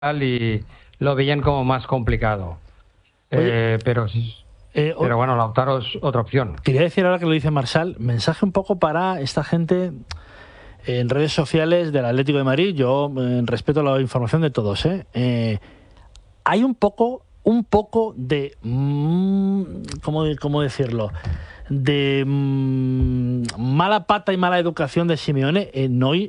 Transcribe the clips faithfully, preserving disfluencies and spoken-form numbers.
y lo veían como más complicado. Oye, Eh, pero sí. Eh, Pero bueno, Lautaro es otra opción. Quería decir ahora que lo dice Marçal, mensaje un poco para esta gente en redes sociales del Atlético de Madrid. Yo eh, respeto la información de todos. ¿eh? Eh, hay un poco, un poco de, mmm, ¿cómo, cómo decirlo? De mmm, mala pata y mala educación de Simeone en hoy,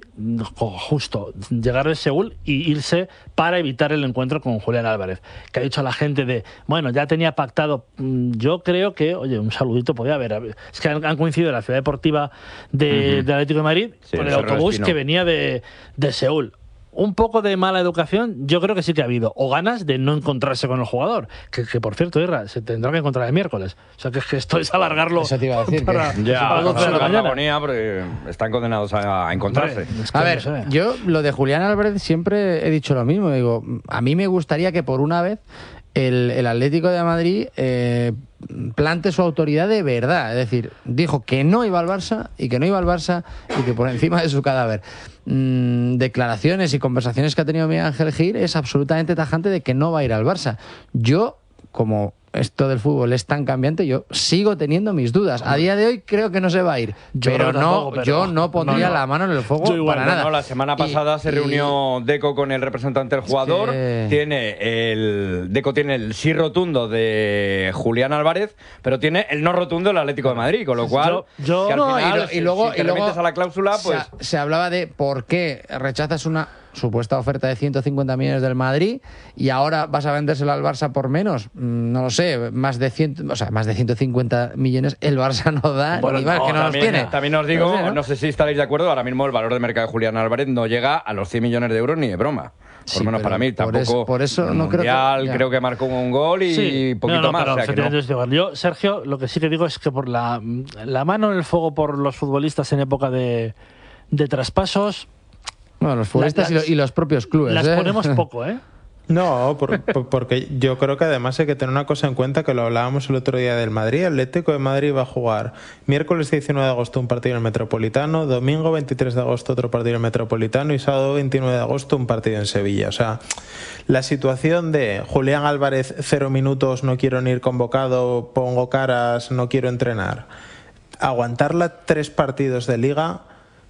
justo, llegar al Seúl y irse para evitar el encuentro con Julián Álvarez, que ha dicho a la gente de, bueno, ya tenía pactado. Yo creo que, oye, un saludito podía haber. Es que han, han coincidido en la ciudad deportiva de, uh-huh. del Atlético de Madrid sí, con el autobús que venía de, de Seúl. Un poco de mala educación yo creo que sí que ha habido, o ganas de no encontrarse con el jugador, que, que por cierto, Irra, se tendrá que encontrar el miércoles, o sea que, es que esto es alargarlo. Eso te iba a decir para, que... ya, para las doce de la mañana. Agonía porque están condenados a, a encontrarse. Hombre, es que a ver, no sé. Yo lo de Julián Álvarez siempre he dicho lo mismo, digo, a mí me gustaría que por una vez el, el Atlético de Madrid eh, plante su autoridad de verdad, es decir, dijo que no iba al Barça y que no iba al Barça y que por encima de su cadáver. Mm, declaraciones y conversaciones que ha tenido Miguel Ángel Gil es absolutamente tajante de que no va a ir al Barça. Yo, como esto del fútbol es tan cambiante, yo sigo teniendo mis dudas. A día de hoy creo que no se va a ir, yo pero, no, tampoco, pero yo no pondría no, no. la mano en el fuego igual, para nada. No, la semana pasada y, se reunió y... Deco con el representante del jugador. Es que... Tiene el Deco tiene el sí rotundo de Julián Álvarez, pero tiene el no rotundo del Atlético de Madrid, con lo cual yo, yo que al no, final, y, lo, y luego si te y luego a la cláusula, pues se, se hablaba de por qué rechazas una supuesta oferta de ciento cincuenta millones del Madrid y ahora vas a vendérselo al Barça por menos, no lo sé, más de cien, o sea, más de ciento cincuenta millones el Barça no da, bueno, ni más no, que no también, los tiene. También os digo, no sé, ¿no? no sé si estaréis de acuerdo, ahora mismo el valor de mercado de Julián Álvarez no llega a los cien millones de euros ni de broma. Por sí, lo menos para mí, tampoco. Por eso, por eso no mundial, creo que, creo que marcó un gol y sí, poquito no, no, más. Pero, o sea, que no. Yo, Sergio, lo que sí que digo es que por la, la mano en el fuego por los futbolistas en época de, de traspasos. Bueno, los futbolistas las, y, lo, y los propios clubes. Las ¿eh? ponemos poco, ¿eh? No, por, por, porque yo creo que además hay que tener una cosa en cuenta que lo hablábamos el otro día del Madrid. El Atlético de Madrid va a jugar miércoles diecinueve de agosto un partido en el Metropolitano, domingo veintitrés de agosto otro partido en el Metropolitano y sábado veintinueve de agosto un partido en Sevilla. O sea, la situación de Julián Álvarez, cero minutos, no quiero ni ir convocado, pongo caras, no quiero entrenar. Aguantarla tres partidos de Liga...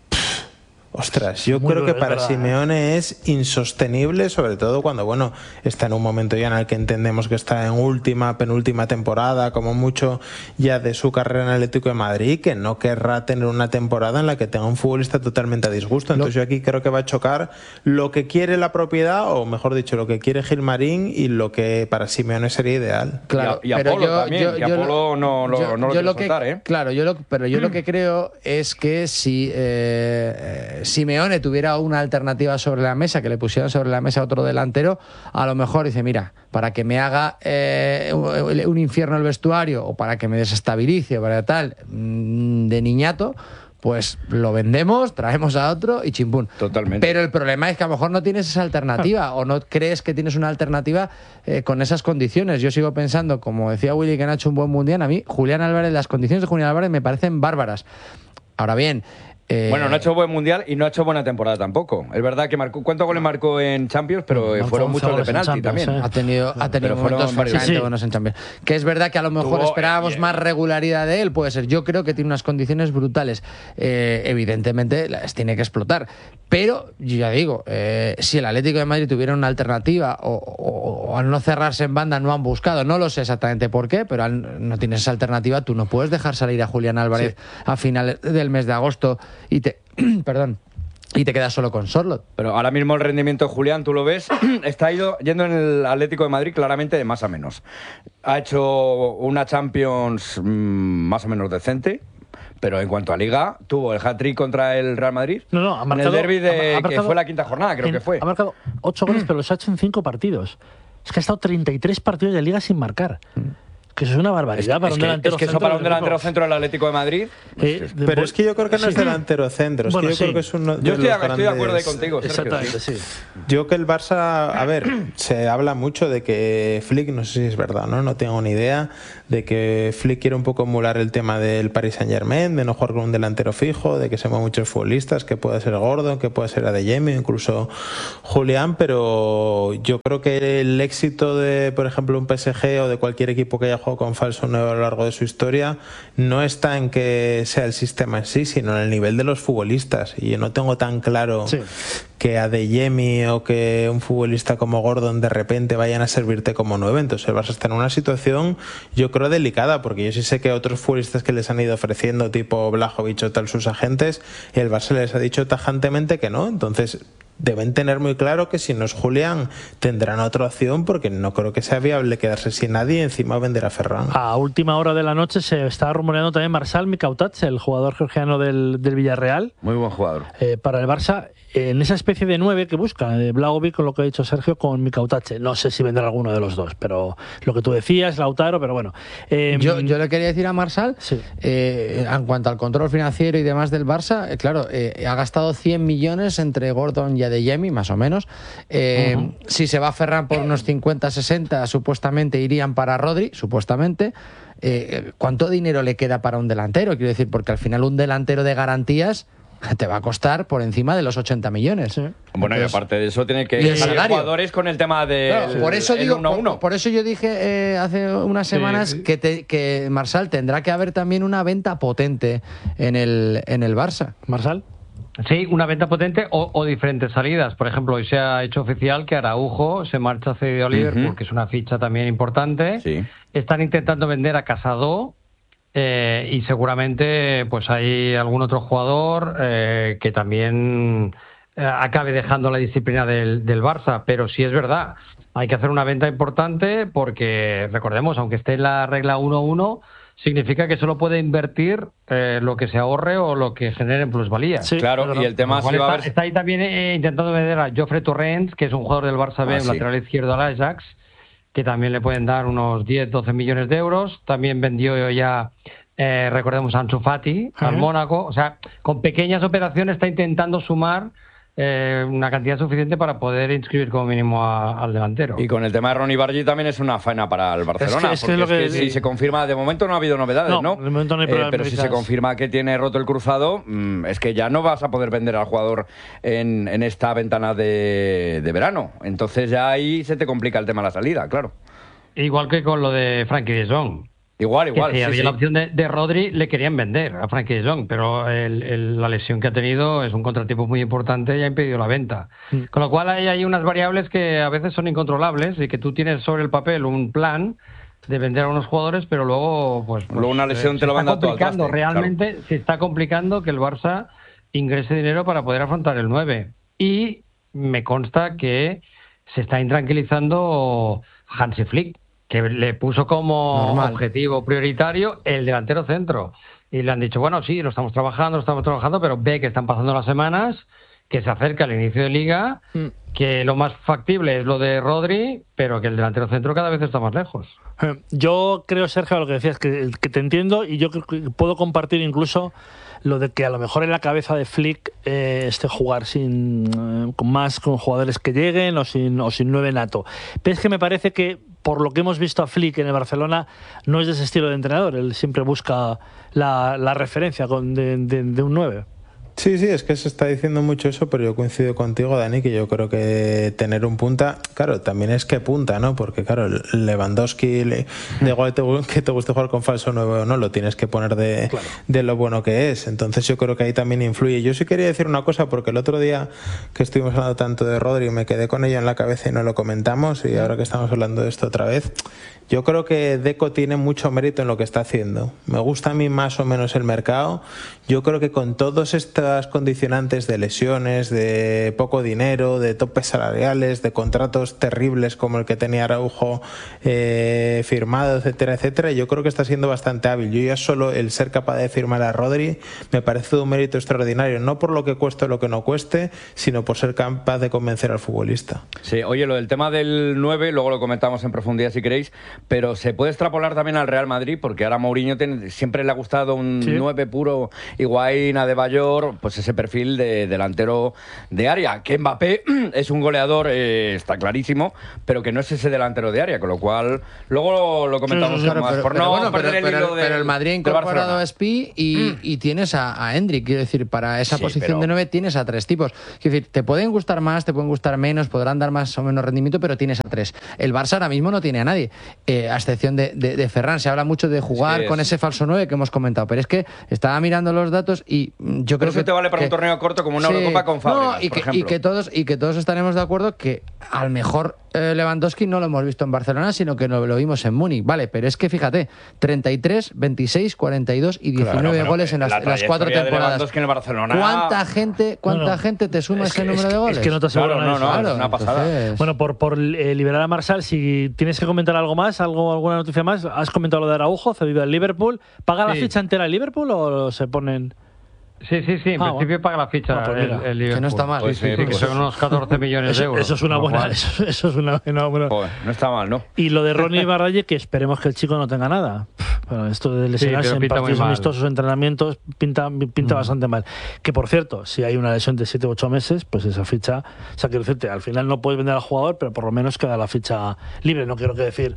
Ostras, yo creo que para Simeone es insostenible, sobre todo cuando, bueno, está en un momento ya en el que entendemos que está en última, penúltima temporada, como mucho ya de su carrera en el Atlético de Madrid, que no querrá tener una temporada en la que tenga un futbolista totalmente a disgusto. Entonces yo aquí creo que va a chocar lo que quiere la propiedad, o mejor dicho, lo que quiere Gilmarín y lo que para Simeone sería ideal. Claro, y, a, y Apolo yo, también, yo, y Apolo yo, no, no, yo, no lo yo quiere lo que, soltar, ¿eh? Claro, yo lo, pero yo mm. lo que creo es que si... Eh, Simeone tuviera una alternativa sobre la mesa, que le pusieran sobre la mesa otro delantero, a lo mejor dice, mira, para que me haga eh, un infierno el vestuario o para que me desestabilice o para tal, de niñato, pues lo vendemos, traemos a otro y chimpún. Totalmente. Pero el problema es que a lo mejor no tienes esa alternativa o no crees que tienes una alternativa eh, con esas condiciones. Yo sigo pensando, como decía Willy, que han hecho un buen mundial. A mí, Julián Álvarez, las condiciones de Julián Álvarez me parecen bárbaras. Ahora bien... Eh... Bueno, no ha hecho buen mundial y no ha hecho buena temporada tampoco. Es verdad que marcó, ¿cuántos goles marcó en Champions? Pero no, fueron muchos de penalti también. ¿eh? Ha tenido, ha tenido momentos francamente buenos en Champions. Que es verdad que a lo mejor Tuvo, esperábamos eh, más regularidad de él, puede ser. Yo creo que tiene unas condiciones brutales. Eh, evidentemente las tiene que explotar. Pero, yo ya digo, eh, si el Atlético de Madrid tuviera una alternativa o, o, o al no cerrarse en banda no han buscado, no lo sé exactamente por qué, pero al no tienes esa alternativa, tú no puedes dejar salir a Julián Álvarez sí. a final del mes de agosto y te perdón y te quedas solo con Sorloth. Pero ahora mismo el rendimiento de Julián, tú lo ves, está ido, yendo en el Atlético de Madrid claramente de más a menos. Ha hecho una Champions mmm, más o menos decente, pero en cuanto a Liga, tuvo el hat-trick contra el Real Madrid. No, no, ha marcado, en el derbi de ha, ha marcado, que fue la quinta jornada, creo en, que fue. Ha marcado ocho goles, pero los ha hecho en cinco partidos. Es que ha estado treinta y tres partidos de Liga sin marcar. Que eso es una barbaridad Es, para es un que, delantero es que eso centro para un del delantero equipo. centro del Atlético de Madrid. Eh, de- Pero es que yo creo que no es sí. delantero centro. Es Bueno, que yo sí. creo que es uno de Yo estoy, los estoy de acuerdo ahí grandes- contigo, Sergio. Exactamente, sí. Yo que el Barça, a ver, se habla mucho de que Flick, no sé si es verdad, ¿no? No tengo ni idea, de que Flick quiere un poco emular el tema del Paris Saint-Germain, de no jugar con un delantero fijo, de que se mueven muchos futbolistas, que puede ser Gordon, que puede ser Adeyemi, incluso Julián, pero yo creo que el éxito de, por ejemplo, un P S G o de cualquier equipo que haya jugado con falso nueve a lo largo de su historia no está en que sea el sistema en sí, sino en el nivel de los futbolistas. Y yo no tengo tan claro Sí. que Adeyemi o que un futbolista como Gordon de repente vayan a servirte como nueve. Entonces el Barça está en una situación, yo creo, delicada, porque yo sí sé que otros futbolistas que les han ido ofreciendo, tipo Blajovic o tal, sus agentes, y el Barça les ha dicho tajantemente que no. Entonces deben tener muy claro que si no es Julián tendrán otra opción, porque no creo que sea viable quedarse sin nadie y encima vender a Ferran. A última hora de la noche se está rumoreando también Marçal Mikautats, el jugador georgiano del, del Villarreal, Muy buen jugador. eh, para el Barça, en esa especie de nueve que busca, de Blagovic, con lo que ha dicho Sergio, con Mikautats. No sé si vendrá alguno de los dos, pero lo que tú decías, Lautaro, pero bueno. Eh, Yo, yo le quería decir a Marçal, Sí. eh, en cuanto al control financiero y demás del Barça, eh, claro, eh, ha gastado cien millones entre Gordon y Adeyemi, más o menos. Eh, uh-huh. Si se va a Ferran por unos cincuenta, sesenta, supuestamente irían para Rodri, supuestamente. Eh, ¿Cuánto dinero le queda para un delantero? Quiero decir, porque al final un delantero de garantías te va a costar por encima de los ochenta millones. Sí. Bueno, Entonces, y aparte de eso, tiene que y el salir salario. jugadores con el tema de Claro, por eso digo, uno a uno. por, por eso yo dije eh, hace unas semanas Sí. que, te, que Marçal tendrá que haber también una venta potente en el, en el Barça. Marçal. Sí, una venta potente o, o diferentes salidas. Por ejemplo, hoy se ha hecho oficial que Araujo se marcha cedido a Liverpool, Ujú. que es una ficha también importante. Sí. Están intentando vender a Casado eh, y seguramente pues hay algún otro jugador eh, que también eh, acabe dejando la disciplina del, del Barça. Pero sí es verdad, hay que hacer una venta importante porque, recordemos, aunque esté en la regla uno a uno, significa que solo puede invertir eh, lo que se ahorre o lo que genere en plusvalía. Sí, Claro, claro. y el tema Con lo sí cual va a está, haber... está ahí también eh, intentando vender a Joffre Torrens, que es un jugador del Barça B, Ah, un sí. lateral izquierdo al Ajax, que también le pueden dar unos diez, doce millones de euros. También vendió ya, eh, recordemos, a Ansu Fati al Ajá. Mónaco. O sea, con pequeñas operaciones está intentando sumar eh, una cantidad suficiente para poder inscribir como mínimo a- al delantero. Y con el tema de Ronny Bargi también es una faena para el Barcelona. Es que- es que porque es lo es que que- si se confirma, de momento no ha habido novedades, No, ¿no? de momento no hay Eh, pruebas pero si médicas. se confirma que tiene roto el cruzado, mm, es que ya no vas a poder vender al jugador en, en esta ventana de, de verano. Entonces ya ahí se te complica el tema de la salida, claro. Igual que con lo de Frankie de Jong. Igual, Que igual. si sí, había sí. la opción de, de Rodri, le querían vender a Frankie de Jong, pero el- el- la lesión que ha tenido es un contratipo muy importante y ha impedido la venta. Mm. Con lo cual hay, hay unas variables que a veces son incontrolables y que tú tienes sobre el papel un plan de vender a unos jugadores, pero luego pues, pues, Luego una lesión eh, te lo se está manda todo al complicando. traste, Realmente se está complicando que el Barça ingrese dinero para poder afrontar el nueve. Y me consta que se está intranquilizando Hansi Flick, que le puso como Normal. objetivo prioritario el delantero centro. Y le han dicho, bueno, sí, lo estamos trabajando, lo estamos trabajando, pero ve que están pasando las semanas, que se acerca el inicio de liga, Mm. que lo más factible es lo de Rodri, pero que el delantero centro cada vez está más lejos. Eh, Yo creo, Sergio, lo que decías, que, que te entiendo y yo creo que puedo compartir incluso lo de que a lo mejor en la cabeza de Flick eh, esté jugar sin eh, con más con jugadores que lleguen o sin, o sin nueve nato. Pero es que me parece que por lo que hemos visto a Flick en el Barcelona no es de ese estilo de entrenador. Él siempre busca la, la referencia con, de, de, de un nueve. Sí, sí, es que se está diciendo mucho eso, pero yo coincido contigo, Dani, que yo creo que tener un punta, claro, también es que punta, ¿no? Porque, claro, Lewandowski, le, da igual te, que te guste jugar con falso nueve o no, lo tienes que poner de, Claro. de lo bueno que es. Entonces yo creo que ahí también influye. Yo sí quería decir una cosa, porque el otro día que estuvimos hablando tanto de Rodri, me quedé con ello en la cabeza y no lo comentamos, y ahora que estamos hablando de esto otra vez, yo creo que Deco tiene mucho mérito en lo que está haciendo. Me gusta a mí más o menos el mercado. Yo creo que con todos estos muchas condicionantes de lesiones, de poco dinero, de topes salariales, de contratos terribles como el que tenía Araujo eh, firmado, etcétera, etcétera. Y yo creo que está siendo bastante hábil. Yo ya solo el ser capaz de firmar a Rodri me parece un mérito extraordinario, no por lo que cueste o lo que no cueste, sino por ser capaz de convencer al futbolista. Sí, oye, lo del tema del nueve, luego lo comentamos en profundidad si queréis, pero se puede extrapolar también al Real Madrid, porque ahora Mourinho tiene, siempre le ha gustado un sí. nueve puro, Higuaín, Adebayor, pues ese perfil de delantero de área, que Mbappé es un goleador, eh, está clarísimo, pero que no es ese delantero de área, con lo cual luego lo comentamos sí, claro, más, pero, por pero no bueno, perder pero, el hilo pero, de pero el Madrid ha incorporado a Spi y, mm. y tienes a, a Endrick, quiero decir, para esa sí, posición pero... de nueve tienes a tres tipos, quiero decir, te pueden gustar más, te pueden gustar menos, podrán dar más o menos rendimiento, pero tienes a tres. El Barça ahora mismo no tiene a nadie, eh, a excepción de, de, de Ferran. Se habla mucho de jugar sí, con ese falso nueve que hemos comentado, pero es que estaba mirando los datos y yo creo eso que... te vale para que, un torneo corto como una sí, Eurocopa con Fábregas, no, y, por que, ejemplo. y, que todos, y que todos estaremos de acuerdo que al mejor eh, Lewandowski no lo hemos visto en Barcelona, sino que lo, lo vimos en Múnich. Vale, pero es que fíjate, treinta y tres, veintiséis, cuarenta y dos y diecinueve claro, goles en las, la las cuatro temporadas. En el Barcelona... ¿Cuánta gente cuánta no, no. gente te suma ese que, número es de goles? Es que no te aseguro claro, no, no, claro. es una pasada. Entonces... Bueno, por, por eh, liberar a Marsal, si tienes que comentar algo más, algo alguna noticia más, has comentado lo de Araujo, cedido al Liverpool. ¿Paga sí. la ficha entera el Liverpool o se ponen...? Sí, sí, sí, en ah, principio bueno. paga la ficha ah, pues el, el Liverpool. Que no está mal. Pues sí, sí, sí, que son unos catorce millones eso, de euros. Eso es una buena, eso, eso es una, una buena... Joder, no está mal, ¿no? Y lo de Ronnie Barralle, que esperemos que el chico no tenga nada. Bueno, esto de lesionarse sí, en partidos amistosos, entrenamientos, pinta, pinta mm. bastante mal. Que por cierto, si hay una lesión de siete u ocho meses, pues esa ficha, o sea, quiero decirte, al final no puedes vender al jugador, pero por lo menos queda la ficha libre. No quiero que decir...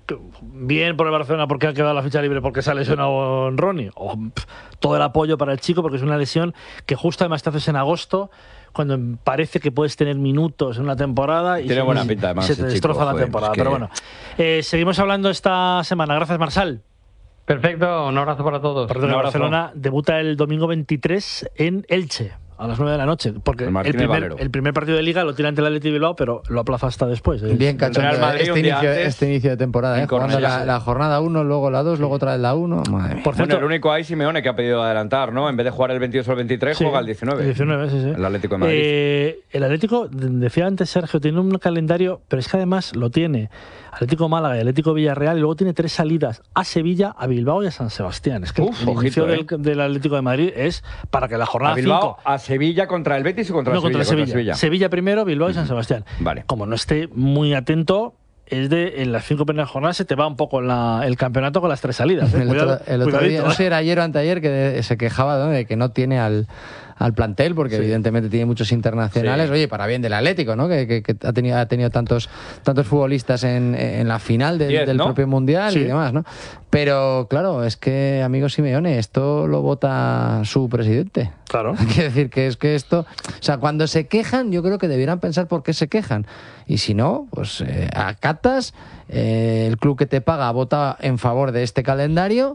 bien por el Barcelona porque ha quedado la ficha libre porque se ha lesionado en Ronnie, o pff, todo el apoyo para el chico porque es una lesión que justo además te haces en agosto cuando parece que puedes tener minutos en una temporada y tiene se, buena pinta además se te destroza chico, la joder, temporada, es que... pero bueno eh, seguimos hablando esta semana. Gracias, Marsal. Perfecto, un abrazo para todos. Partido de Barcelona debuta el domingo veintitrés en Elche a las nueve de la noche, porque el, el, primer, el primer partido de Liga lo tira ante el Athletic Bilbao, pero lo aplaza hasta después. ¿eh? Bien cachondo este, inicio, este inicio de temporada, ¿eh? Jugando la, la jornada uno, luego la dos, luego otra vez la uno. Madre mía. Por cierto, bueno, el único ahí Simeone que ha pedido adelantar, ¿no? En vez de jugar el veintidós o el veintitrés, sí, juega el diecinueve. El diecinueve, sí, sí. El Atlético de Madrid. Eh, el Atlético, decía antes Sergio, tiene un calendario, pero es que además lo tiene Atlético Málaga y Atlético Villarreal, y luego tiene tres salidas a Sevilla, a Bilbao y a San Sebastián. Es que Uf, el ojito, inicio eh. del, del Atlético de Madrid es para que la jornada a Bilbao, cinco... a Sevilla contra el Betis o contra, no, Sevilla, contra, Sevilla. contra Sevilla. Sevilla primero, Bilbao y San Sebastián. Vale. Como no esté muy atento, es de en las cinco primeras jornadas se te va un poco la, el campeonato con las tres salidas. ¿eh? El Cuidado, otro, el otro día, no sé, era ayer o anteayer que de, se quejaba, ¿no?, de que no tiene al, al plantel, porque sí, evidentemente tiene muchos internacionales. Sí. Oye, para bien del Atlético, ¿no? Que, que, que ha tenido, ha tenido tantos, tantos futbolistas en, en la final de, diez, del ¿no? propio Mundial sí. y demás, ¿no? Pero claro, es que, amigo Simeone, esto lo vota su presidente. Claro. Quiere decir que es que esto... O sea, cuando se quejan, yo creo que debieran pensar por qué se quejan. Y si no, pues eh, acatas, eh, el club que te paga vota en favor de este calendario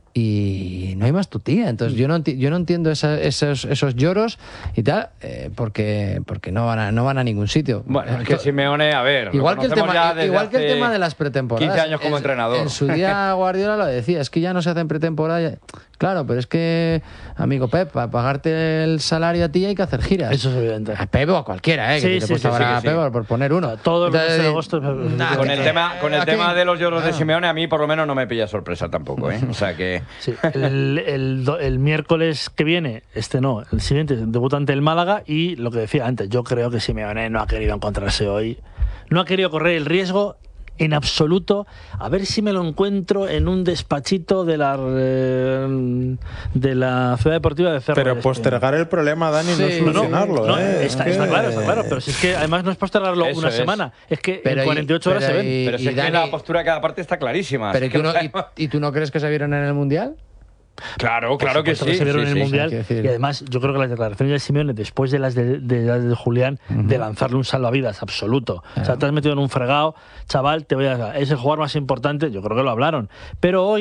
y no hay más tutía. Entonces yo no, yo no entiendo esa, esos, esos lloros y tal, eh, porque porque no van a, no van a ningún sitio. Bueno, es que Simeone, a ver, igual que el tema, igual que el tema de las pretemporadas. quince años como es, entrenador. En su día Guardiola lo decía, es que ya no se hacen pretemporada. Claro, pero es que, amigo Pep, para pagarte el salario a ti hay que hacer giras. Eso es evidente. A Pep o a cualquiera, ¿eh? Sí, que sí, te sí, sí, a sí, Pep sí. por poner uno. Todo el mes de agosto. Nah, con que, el tema, con el aquí, tema de los lloros claro. de Simeone, a mí por lo menos no me pilla sorpresa tampoco, ¿eh? O sea que... Sí, el, el, el miércoles que viene, este no, el siguiente, debuta ante el Málaga y lo que decía antes, yo creo que Simeone no ha querido encontrarse hoy, no ha querido correr el riesgo en absoluto, a ver si me lo encuentro en un despachito de la eh, de la Ciudad Deportiva de Cerro. Pero postergar el problema, Dani, sí, no es solucionarlo. No, no, ¿eh? está, es está que... claro, está claro, pero si es que además no es postergarlo Eso una es. semana, es que pero en cuarenta y ocho y, horas pero se ven. y, pero si y es Dani, que la postura de cada parte está clarísima. Pero es que que uno, y, ¿Y tú no crees que se vieron en el Mundial? Claro, claro que sí. Que se vieron sí, en el sí, Mundial sí, y además yo creo que las declaraciones de Simeone después de las de, de, las de Julián uh-huh. de lanzarle un salvavidas absoluto, claro. O sea, te has metido en un fregado, chaval, te voy a es el jugador más importante, yo creo que lo hablaron, pero hoy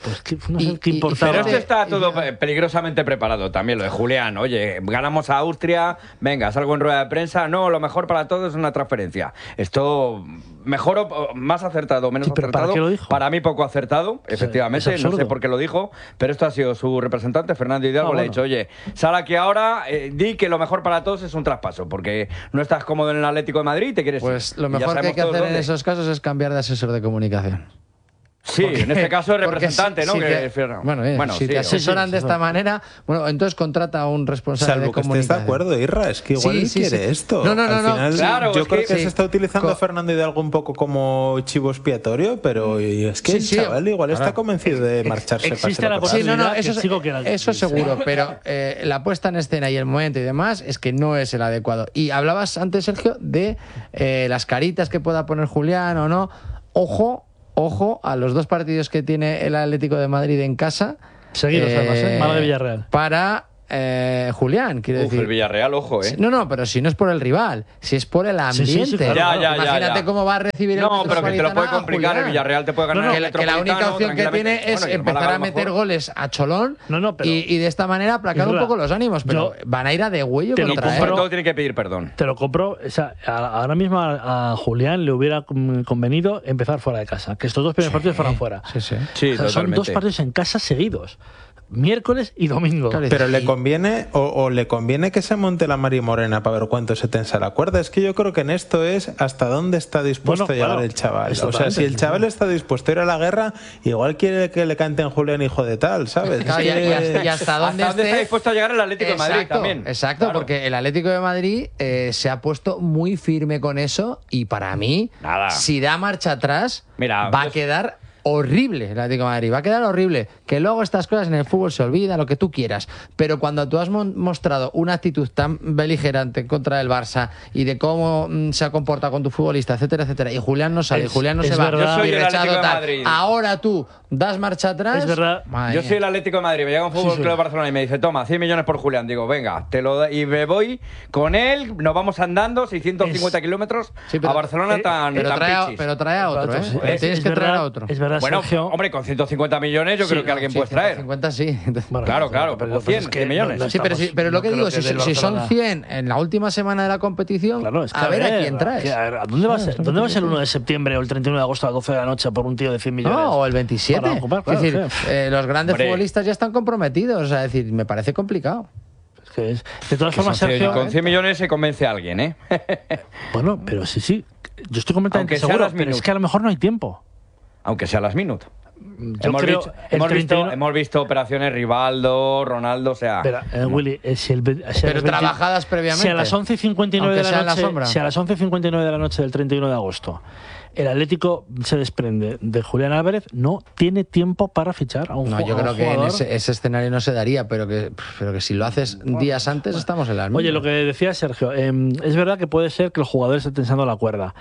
Pues que, no sé Y- qué y- importaba. Pero esto está y- todo y- peligrosamente preparado también, lo de Julián. Oye, ganamos a Austria, venga, salgo en rueda de prensa. No, lo mejor para todos es una transferencia. Esto, mejor o más acertado o menos Sí, pero ¿para acertado. qué lo dijo? Para mí poco acertado, efectivamente. es No absurdo. sé por qué lo dijo, pero esto ha sido su representante, Fernando Hidalgo. Ah, Le ha bueno. dicho, oye, sal aquí ahora, eh, di que lo mejor para todos es un traspaso, porque no estás cómodo en el Atlético de Madrid y te quieres Pues ir. lo Y ya mejor que hay sabemos que todos hacer en dónde. esos casos es cambiar de asesor de comunicación. Sí, Porque- en este caso el porque representante, si- ¿no? si Que- te- bueno, eh, si sí, te asesoran sí, de sí, esta sí. manera, bueno, entonces contrata a un responsable Salvo de que estés de comunicación. acuerdo, Irra, es que igual Sí, él sí, quiere sí. esto. No, no, no, Al no. final, Claro, yo es creo que- que, sí. se está utilizando Co- a Fernando Hidalgo un poco como chivo expiatorio, pero y es que Sí, el sí. chaval igual está Ahora, convencido de marcharse. para existe que la lo Sí, posibilidad. no, no, que eso, el chico quiera eso irse. seguro, pero eh, la puesta en escena y el momento y demás es que no es el adecuado. Y hablabas antes, Sergio, de eh, las caritas que pueda poner Julián o no. Ojo, ojo a los dos partidos que tiene el Atlético de Madrid en casa. Seguidos, además, ¿eh? Málaga y Villarreal. Para eh, Julián, quiero Uf, decir. el Villarreal, ojo, ¿eh? No, no, pero si no es por el rival, si es por el Sí, sí, ambiente. sí, claro, Ya, ya, ya, Imagínate ya. cómo va a recibir el No, pero que te lo Metropolitano puede a complicar. El Julián. Villarreal te puede ganar que, el la, que la única Metropolitano opción que tiene tranquilamente. es Bueno, y el empezar Málaga a a lo meter mejor. goles a Cholón No, no, pero- y, y de esta manera aplacar un Isra, poco los ánimos, pero yo van a ir a degüello te lo contra Sobre él. todo tiene que pedir perdón. Te lo compro. O sea, a- ahora mismo a, a Julián le hubiera mm, convenido empezar fuera de casa. Que estos dos primeros partidos fueran fuera. Sí, sí. Sí, O sea, son totalmente. dos partidos en casa seguidos. Miércoles y domingo. Claro, Pero le Y- conviene o, o le conviene que se monte la Mari Morena para ver cuánto se tensa la cuerda. Es que yo creo que en esto es hasta dónde está dispuesto Bueno, a llegar claro, el chaval. es O sea, totalmente, si el sí, chaval sí. está dispuesto a ir a la guerra, igual quiere que le canten Julián hijo de tal, ¿sabes? Claro, Es y, y que- hasta, y hasta ¿Hasta dónde dónde esté- está dispuesto a llegar el Atlético de Madrid Exacto, también? Exacto, Claro. porque el Atlético de Madrid eh, se ha puesto muy firme con eso y para mí, Nada. si da marcha atrás, Mira, va a yo- quedar horrible el Atlético de Madrid, va a quedar horrible. Que luego estas cosas en el fútbol se olvidan, lo que tú quieras, pero cuando tú has mon- mostrado una actitud tan beligerante contra el Barça y de cómo mm, se ha comportado con tu futbolista, etcétera, etcétera, y Julián no sale, Es- Julián no es se va, verdad. Yo soy y el rechazo Atlético de tal. Madrid. Ahora tú das marcha atrás. Es verdad. Madre Yo mía. soy el Atlético de Madrid, me llega un Fútbol sí. Club Barcelona y me dice, toma, cien millones por Julián. Digo, venga, te lo da- y me voy con él, nos vamos andando seiscientos cincuenta Es- kilómetros Sí, pero- a Barcelona eh, tan, Pero tan trae, a, pichis. pero trae a otro, ¿eh? Es- Tienes es que traer verdad- a otro. Es verdad, Bueno, Sergio. hombre, con ciento cincuenta millones yo Sí, creo que alguien Sí, puede traer. ciento cincuenta sí. Bueno, Claro, no, claro, pero como lo que pasa cien, es que cien millones. no- no Sí, pero, estamos- sí, pero lo no que creo digo, que si, del si son Barcelona- cien en la última semana de la competición, Claro, es que a ver a ver, quién traes. que a ver, ¿a ¿Dónde va a ser, ¿dónde va a ser el uno de septiembre o el treinta y uno de agosto a las doce de la noche por un tío de cien millones? No, o el veintisiete. Para ocupar, claro, es decir, sí. eh, los grandes Hombre. futbolistas ya están comprometidos. O sea, es decir, me parece complicado. Es que es- de todas Que formas, son cien- Sergio. con cien millones se convence a alguien, ¿eh? Bueno, pero sí, sí. Yo estoy completamente Aunque sea seguro, las pero es minutos. que a lo mejor no hay tiempo. Aunque sea las minutos. Yo hemos, creo visto, el hemos, treinta y uno visto, hemos visto operaciones Rivaldo, Ronaldo, o sea... Espera, eh, Willy, eh, si el, ve- si a Pero las veinte trabajadas previamente. Si a las once y cincuenta y nueve de Aunque la sea en la noche, sombra. si a las once y cincuenta y nueve de la noche del treinta y uno de agosto el Atlético se desprende de Julián Álvarez, no tiene tiempo para fichar a un, No, ju- yo a un creo que en jugador. ese, ese escenario no se daría, pero que, pero que si lo haces días antes estamos en la misma. Oye, lo que decía Sergio, eh, es verdad que puede ser que el jugador esté tensando la cuerda.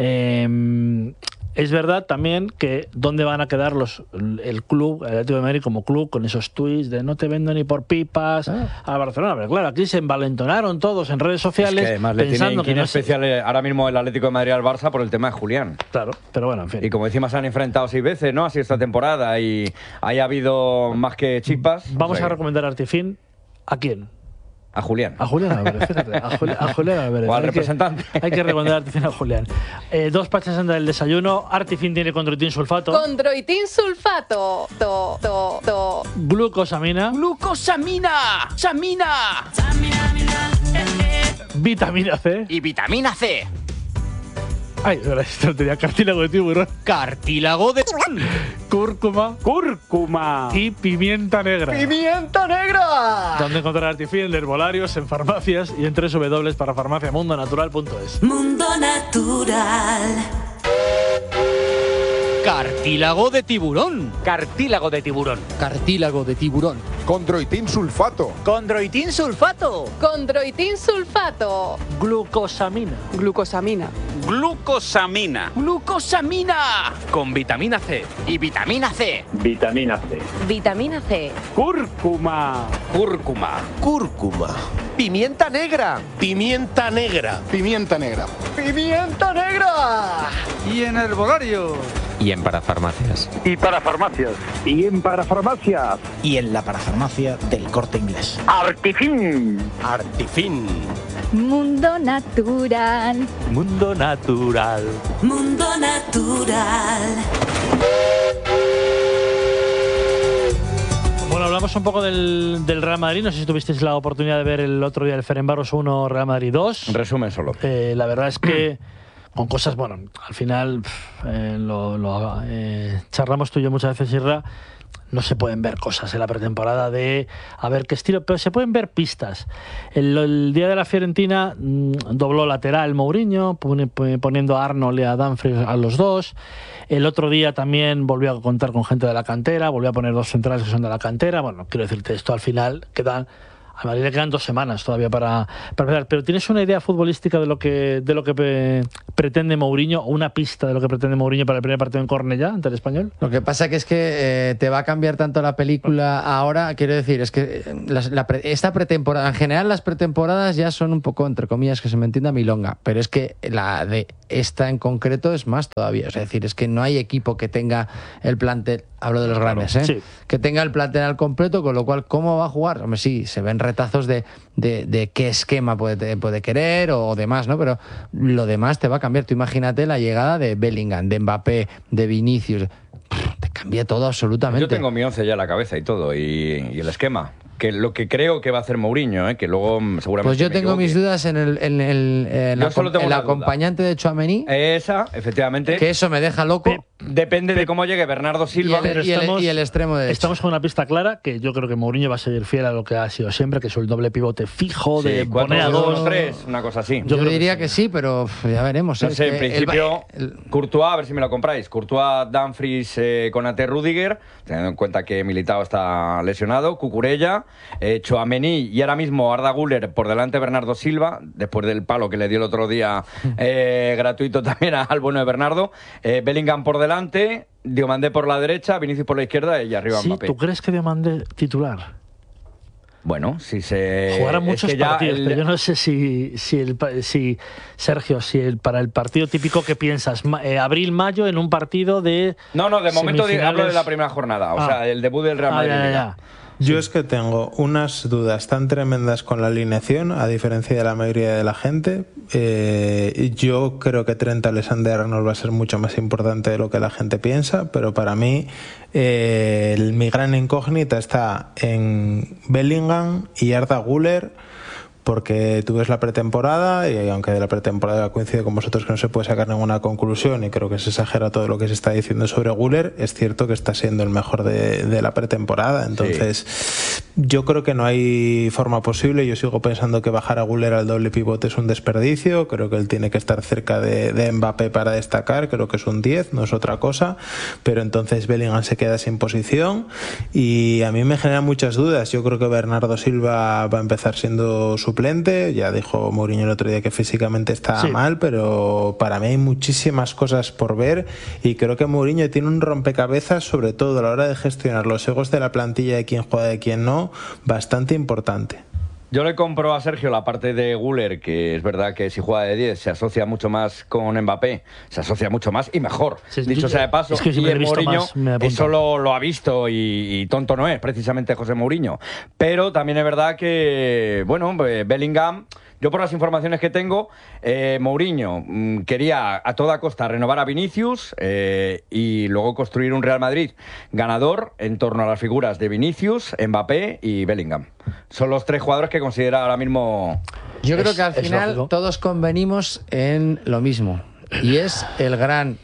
Eh, es verdad también que dónde van a quedar los el club, el Atlético de Madrid como club, con esos tweets de no te vendo ni por pipas Ah. a Barcelona. Pero claro, aquí se envalentonaron todos en redes Es sociales que además le tiene pensando que inquina no se- especial eh, ahora mismo el Atlético de Madrid al Barça por el tema de Julián. Claro, pero bueno, en fin. Y como decimos, se han enfrentado seis veces, ¿no? Así esta temporada y ahí ha habido más que chispas. Vamos O sea, a recomendar a Artifin. ¿A quién? a Julián. A Julián Álvarez, fíjate. A, Juli- a Julián Álvarez. O al Hay que- representante. Hay que recomendar a Artifin a Julián. Eh, dos pachas antes del desayuno. Artifin tiene condroitin sulfato. Condroitin sulfato. To, to, to. Glucosamina. ¡Glucosamina! ¡Samina! Vitamina C. Y vitamina C. Ay, ahora esto tenía cartílago de tiburón. Cartílago de... Cúrcuma. ¡Cúrcuma! Y pimienta negra. ¡Pimienta negra! Donde encontrar Artifin en herbolarios, en farmacias y en doble u doble u doble u para farmaciamundonatural punto es. Mundo Natural. Cartílago de tiburón. Cartílago de tiburón. Cartílago de tiburón. Condroitin sulfato. Condroitin sulfato. Condroitin sulfato. Glucosamina. Glucosamina. Glucosamina. ¡Glucosamina! Con vitamina C. Y vitamina C. Vitamina C. Vitamina C. Cúrcuma. Cúrcuma. Cúrcuma. Pimienta negra. Pimienta negra. Pimienta negra. ¡Pimienta negra! Y en herbolario. Y en parafarmacias. Y para farmacias. Y en parafarmacias. Y en la parafarmacia del Corte Inglés. Artifin. Artifin. Mundo natural. Mundo natural. Mundo natural. Bueno, hablamos un poco del, del Real Madrid. No sé si tuvisteis la oportunidad de ver el otro día el Ferencváros uno, Real Madrid dos. Resumen solo. Eh, la verdad es que con cosas, bueno, al final eh, lo, lo eh, charlamos tú y yo muchas veces, Irra. No se pueden ver cosas en la pretemporada de a ver qué estilo, pero se pueden ver pistas. El, el día de la Fiorentina mmm, dobló lateral Mourinho, pone, poniendo a Arnold y a Dumfries a los dos. El otro día también volvió a contar con gente de la cantera, volvió a poner dos centrales que son de la cantera. Bueno, quiero decirte, esto al final quedan... A Madrid le quedan dos semanas todavía para, para empezar. Pero ¿tienes una idea futbolística de lo que de lo que pre, pretende Mourinho o una pista de lo que pretende Mourinho para el primer partido en Cornellá ante el Español? Lo que pasa que es que eh, te va a cambiar tanto la película ahora. Quiero decir, es que la, la pre, esta pretemporada, en general las pretemporadas ya son un poco, entre comillas, que se me entienda, milonga. Pero es que la de esta en concreto es más todavía. Es decir, es que no hay equipo que tenga el plantel, hablo de los grandes, ¿eh? Sí. Que tenga el plantel al completo, con lo cual, ¿cómo va a jugar? Hombre, sí, se ven retazos de, de, de qué esquema puede, puede querer o demás, ¿no? Pero lo demás te va a cambiar. Tú imagínate la llegada de Bellingham, de Mbappé, de Vinicius. Te cambia todo absolutamente. Yo tengo mi once ya en la cabeza y todo, y, y el esquema. Que lo que creo que va a hacer Mourinho, ¿eh? Que luego seguramente. Pues yo tengo equivoque. mis dudas en el, en el, en la, el acompañante de Tchouaméni. Esa, efectivamente. Que eso me deja loco. Pe Depende de cómo llegue Bernardo Silva. Y el, y el, y el extremo derecho. Estamos con una pista clara que yo creo que Mourinho va a seguir fiel a lo que ha sido siempre, que es el doble pivote fijo sí, de poner a dos, tres, una cosa así. Yo, yo diría que sí. que sí, pero ya veremos. No ¿eh? sé, en principio, el, el... Courtois, a ver si me lo compráis. Courtois, Dumfries, eh, Konaté, Rudiger, teniendo en cuenta que Militao está lesionado, Cucurella, eh, Tchouaméni y ahora mismo Arda Güler por delante de Bernardo Silva, después del palo que le dio el otro día eh, gratuito también al bueno de Bernardo, eh, Bellingham por delante, Diomandé por la derecha, Vinicius por la izquierda y arriba sí, Mbappé. ¿Tú crees que Diomandé titular? Bueno, si se... Jugará muchos es que partidos, el... pero yo no sé si, si, el, si Sergio, si el, para el partido típico que piensas, eh, abril-mayo en un partido de... No, no, de momento hablo de la primera jornada, o ah. sea, el debut del Real Madrid. Ah, ya, ya, ya. Yo es que tengo unas dudas tan tremendas con la alineación, a diferencia de la mayoría de la gente. Eh, yo creo que Trent Alexander-Arnold va a ser mucho más importante de lo que la gente piensa, pero para mí eh, el, mi gran incógnita está en Bellingham y Arda Güler, porque tú ves la pretemporada y aunque de la pretemporada coincide con vosotros que no se puede sacar ninguna conclusión y creo que se exagera todo lo que se está diciendo sobre Güler, es cierto que está siendo el mejor de, de la pretemporada, entonces sí. Yo creo que no hay forma posible. Yo sigo pensando que bajar a Güler al doble pivote es un desperdicio, creo que él tiene que estar cerca de, de Mbappé para destacar, creo que es un diez, no es otra cosa, pero entonces Bellingham se queda sin posición y a mí me genera muchas dudas. Yo creo que Bernardo Silva va a empezar siendo su suplente, ya dijo Mourinho el otro día que físicamente está sí. mal, pero para mí hay muchísimas cosas por ver y creo que Mourinho tiene un rompecabezas, sobre todo a la hora de gestionar los egos de la plantilla, de quién juega, de quién no, bastante importante. Yo le compro a Sergio la parte de Güler, que es verdad que si juega de diez se asocia mucho más con Mbappé, se asocia mucho más y mejor, sí, dicho sea de paso. Es que y el Mourinho eso lo, lo ha visto y, y tonto no es precisamente José Mourinho. Pero también es verdad que, bueno, Bellingham... Yo por las informaciones que tengo, eh, Mourinho mmm, quería a toda costa renovar a Vinicius eh, y luego construir un Real Madrid ganador en torno a las figuras de Vinicius, Mbappé y Bellingham. Son los tres jugadores que considera ahora mismo... Yo creo es, que al final todos convenimos en lo mismo y es el gran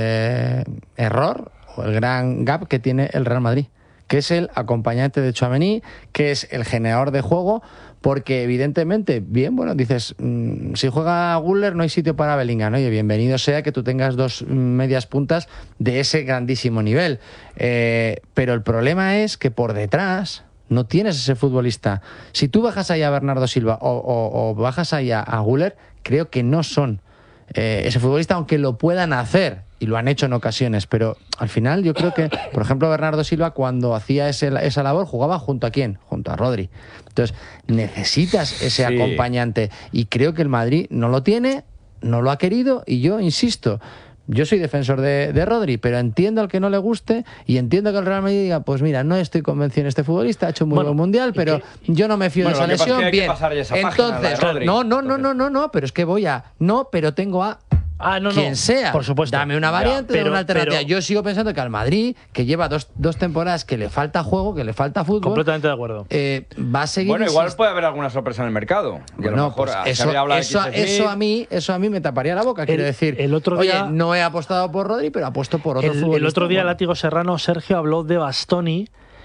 eh, error o el gran gap que tiene el Real Madrid, que es el acompañante de Tchouaméni, que es el generador de juego. Porque evidentemente, bien, bueno, dices, mmm, si juega Güler no hay sitio para Bellingham. Oye, bienvenido sea que tú tengas dos medias puntas de ese grandísimo nivel. Eh, pero el problema es que por detrás no tienes ese futbolista. Si tú bajas ahí a Bernardo Silva o, o, o bajas ahí a, a Güler, creo que no son eh, ese futbolista, aunque lo puedan hacer. Y lo han hecho en ocasiones, pero al final yo creo que, por ejemplo, Bernardo Silva cuando hacía ese, esa labor jugaba junto a quién, junto a Rodri. Entonces necesitas ese sí. acompañante y creo que el Madrid no lo tiene, no lo ha querido y yo insisto, Yo soy defensor de, de Rodri, pero entiendo al que no le guste y entiendo que el Real Madrid diga, pues mira, no estoy convencido en este futbolista, ha hecho un muy bueno, buen mundial, pero que, yo no me fío bueno, de esa lesión. Es que bien, esa entonces, página, no, no, no, no, no, no, pero es que voy a, no, pero tengo a Ah, no, quien no, sea, por supuesto. dame una variante, ya, pero, dame una alternativa. pero, yo sigo pensando que al Madrid, que lleva dos, dos temporadas que le falta juego, que le falta fútbol, completamente de acuerdo. Eh, va a seguir. Bueno, igual puede haber alguna sorpresa en el mercado. Y a lo no, mejor pues se eso, habría hablado eso, de eso a mí, eso a mí me taparía la boca. El, quiero decir, el otro día, oye, no he apostado por Rodri, pero apuesto por otro el, futbolista. el otro día, bueno. Látigo Serrano, Sergio habló de Bastoni,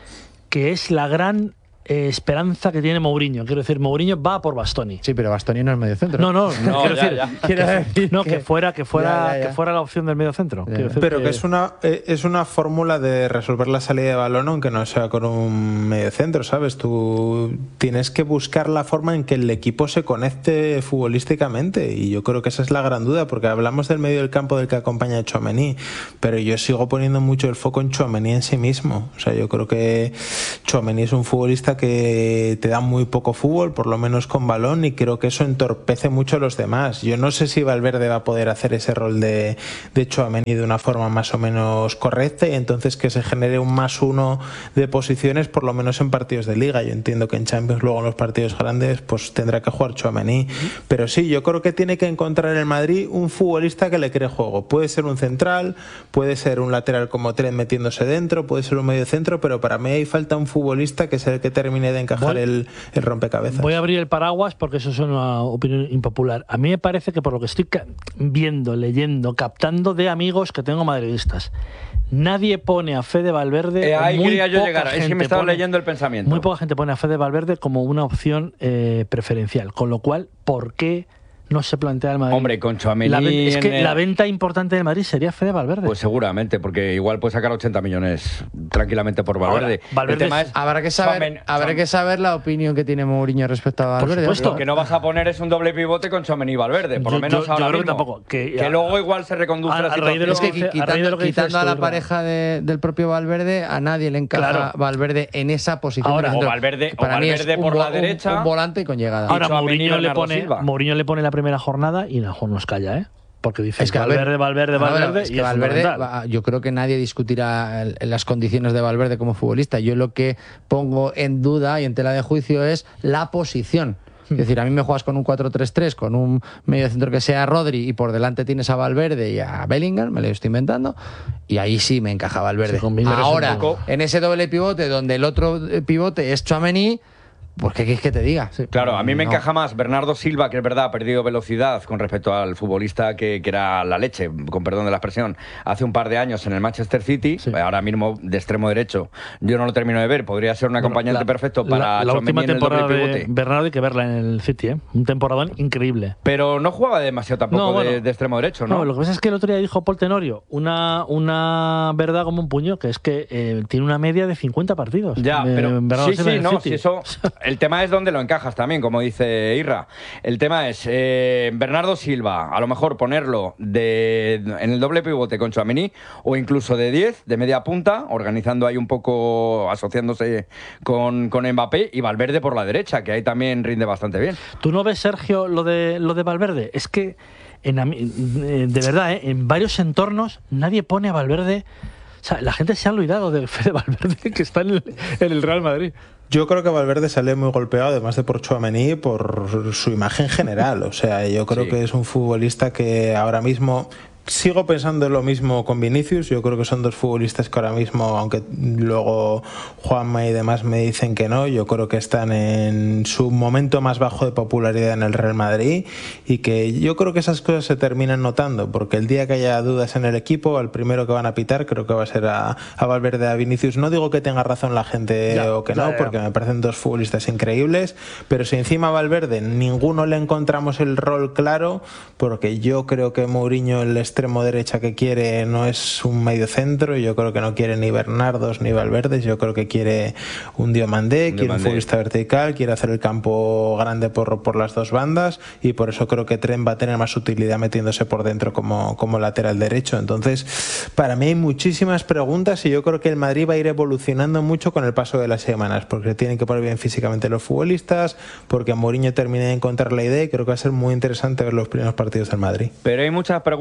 que es la gran Eh, esperanza que tiene Mourinho. Quiero decir, Mourinho va por Bastoni. Sí, pero Bastoni no es medio centro. No, no, no quiero, ya, decir, ya. Que, quiero decir no, que, que fuera, que fuera, ya, ya, ya. que fuera la opción del medio centro. Ya. Pero que, que es una es una fórmula de resolver la salida de balón aunque no sea con un medio centro, ¿sabes? Tú tienes que buscar la forma en que el equipo se conecte futbolísticamente y yo creo que esa es la gran duda porque hablamos del medio del campo del que acompaña a Tchouaméni, pero yo sigo poniendo mucho el foco en Tchouaméni en sí mismo. O sea, yo creo que Tchouaméni es un futbolista que te da muy poco fútbol, por lo menos con balón, y creo que eso entorpece mucho a los demás. Yo no sé si Valverde va a poder hacer ese rol de, de Tchouaméni de una forma más o menos correcta y entonces que se genere un más uno de posiciones, por lo menos en partidos de Liga. Yo entiendo que en Champions, luego en los partidos grandes, pues tendrá que jugar Tchouaméni. Pero sí, yo creo que tiene que encontrar en el Madrid un futbolista que le cree juego. Puede ser un central, puede ser un lateral como Trent metiéndose dentro, puede ser un medio centro, pero para mí ahí falta un futbolista que sea el que termine de encajar el el rompecabezas. Voy a abrir el paraguas porque eso es una opinión impopular. A mí me parece que por lo que estoy viendo, leyendo, captando de amigos que tengo madridistas, nadie pone a Fede Valverde. Eh, ahí muy quería yo poca llegar. Es que gente me estaba pone, leyendo el pensamiento. Muy poca gente pone a Fede Valverde como una opción eh, preferencial. Con lo cual, ¿por qué no se plantea el Madrid? Hombre, con Tchouaméni la ven- es que el... la venta importante del Madrid sería Fede Valverde. Pues seguramente, porque igual puede sacar ochenta millones tranquilamente por Valverde. Ahora, Valverde el tema es... es... Habrá que saber, Tchouaméni- habrá que saber la opinión que tiene Mourinho respecto a Valverde. supuesto. Lo que no vas a poner es un doble pivote con Tchouaméni y Valverde, por Yo- lo menos yo- yo ahora creo que mismo. tampoco, que- Que luego igual se reconduce a- la a raíz de lo situación. Es que que- a raíz de quitando, lo que quitando dices a tú, la Isra. pareja de- del propio Valverde, a nadie le encaja Claro. Valverde en esa posición. Ahora, de o centro. Valverde- o Para mí es Valverde un por vo- la un- derecha. Un volante con llegada. Ahora Tchouaméni y Mourinho le, Bernardo pone, Silva. Mourinho le pone la primera jornada y Najo nos calla, ¿eh? Porque dice Es que, a ver, Valverde, Valverde, Ah, bueno, Valverde. es y que es Valverde, fundamental. va- yo creo que nadie discutirá el- las condiciones de Valverde como futbolista. Yo lo que pongo en duda y en tela de juicio es la posición. Es decir, a mí me juegas con un cuatro tres tres, con un medio centro que sea Rodri y por delante tienes a Valverde y a Bellingham, me lo estoy inventando, y ahí sí me encaja Valverde. Sí, con Bellingham Ahora, es un poco- en ese doble pivote donde el otro eh, pivote es Tchouaméni, pues ¿qué quieres que te diga? Claro, a mí me No. encaja más Bernardo Silva, que es verdad, ha perdido velocidad con respecto al futbolista que, que era la leche, con perdón de la expresión, hace un par de años en el Manchester City, Sí. ahora mismo de extremo derecho. Yo no lo termino de ver, podría ser un acompañante La- perfecto para la, la Tchouaméni última en el doble temporada de pivote. Bernardo hay que verla en el City, ¿eh? Un temporadón increíble. Pero no jugaba demasiado tampoco No, bueno. de, de extremo derecho, ¿no? No, lo que pasa es que el otro día dijo Paul Tenorio una, una verdad como un puño, que es que eh, tiene una media de cincuenta partidos. Ya, eh, pero Bernardo sí, Silva sí, en el no, City. si eso, el tema es dónde lo encajas también, como dice Irra. El tema es eh, Bernardo Silva, a lo mejor ponerlo de, en el doble pivote con Tchouaméni o incluso de diez, de media punta, organizando ahí un poco, asociándose con, con Mbappé, y Valverde por la derecha, que ahí también rinde bastante bien. ¿Tú no ves, Sergio, lo de, lo de Valverde? Es que, en, ami- eh, de verdad, ¿eh? En varios entornos nadie pone a Valverde... O sea, la gente se ha olvidado de Fede Valverde, que está en el, en el Real Madrid. Yo creo que Valverde sale muy golpeado, además de por Tchouaméni, por su imagen general. O sea, yo creo Sí. que es un futbolista que ahora mismo... Sigo pensando lo mismo con Vinicius. Yo creo que son dos futbolistas que ahora mismo, aunque luego Juanma y demás me dicen que no, yo creo que están en su momento más bajo de popularidad en el Real Madrid, y que yo creo que esas cosas se terminan notando, porque el día que haya dudas en el equipo, al primero que van a pitar creo que va a ser a, a Valverde, a Vinicius. No digo que tenga razón la gente Ya, o que ya, no, ya. porque me parecen dos futbolistas increíbles, pero si encima a Valverde ninguno le encontramos el rol claro, porque yo creo que Mourinho, el extremo derecha que quiere, no es un medio centro. Yo creo que no quiere ni Bernardos ni Valverdes. Yo creo que quiere un Diomandé, quiere un Diomandé. futbolista vertical, quiere hacer el campo grande por, por las dos bandas, y por eso creo que Trent va a tener más utilidad metiéndose por dentro como, como lateral derecho. Entonces, para mí hay muchísimas preguntas, y yo creo que el Madrid va a ir evolucionando mucho con el paso de las semanas, porque tienen que poner bien físicamente los futbolistas, porque Mourinho termine de encontrar la idea, y creo que va a ser muy interesante ver los primeros partidos del Madrid. Pero hay muchas preguntas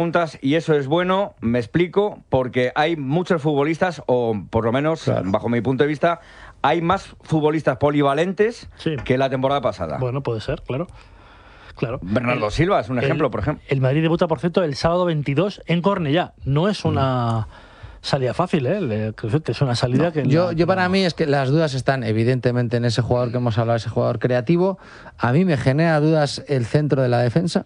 y eso es bueno, me explico, porque hay muchos futbolistas, o por lo menos, claro, bajo mi punto de vista, hay más futbolistas polivalentes sí. que la temporada pasada. Bueno, puede ser, claro. Claro. Bernardo el, Silva es un ejemplo, el, por ejemplo. El Madrid debuta, por cierto, el sábado veintidós en Cornellá. No es una mm. salida fácil, ¿eh? Es una salida no, que... Yo, la, yo para la... mí es que las dudas están evidentemente en ese jugador que hemos hablado, ese jugador creativo. A mí me genera dudas el centro de la defensa.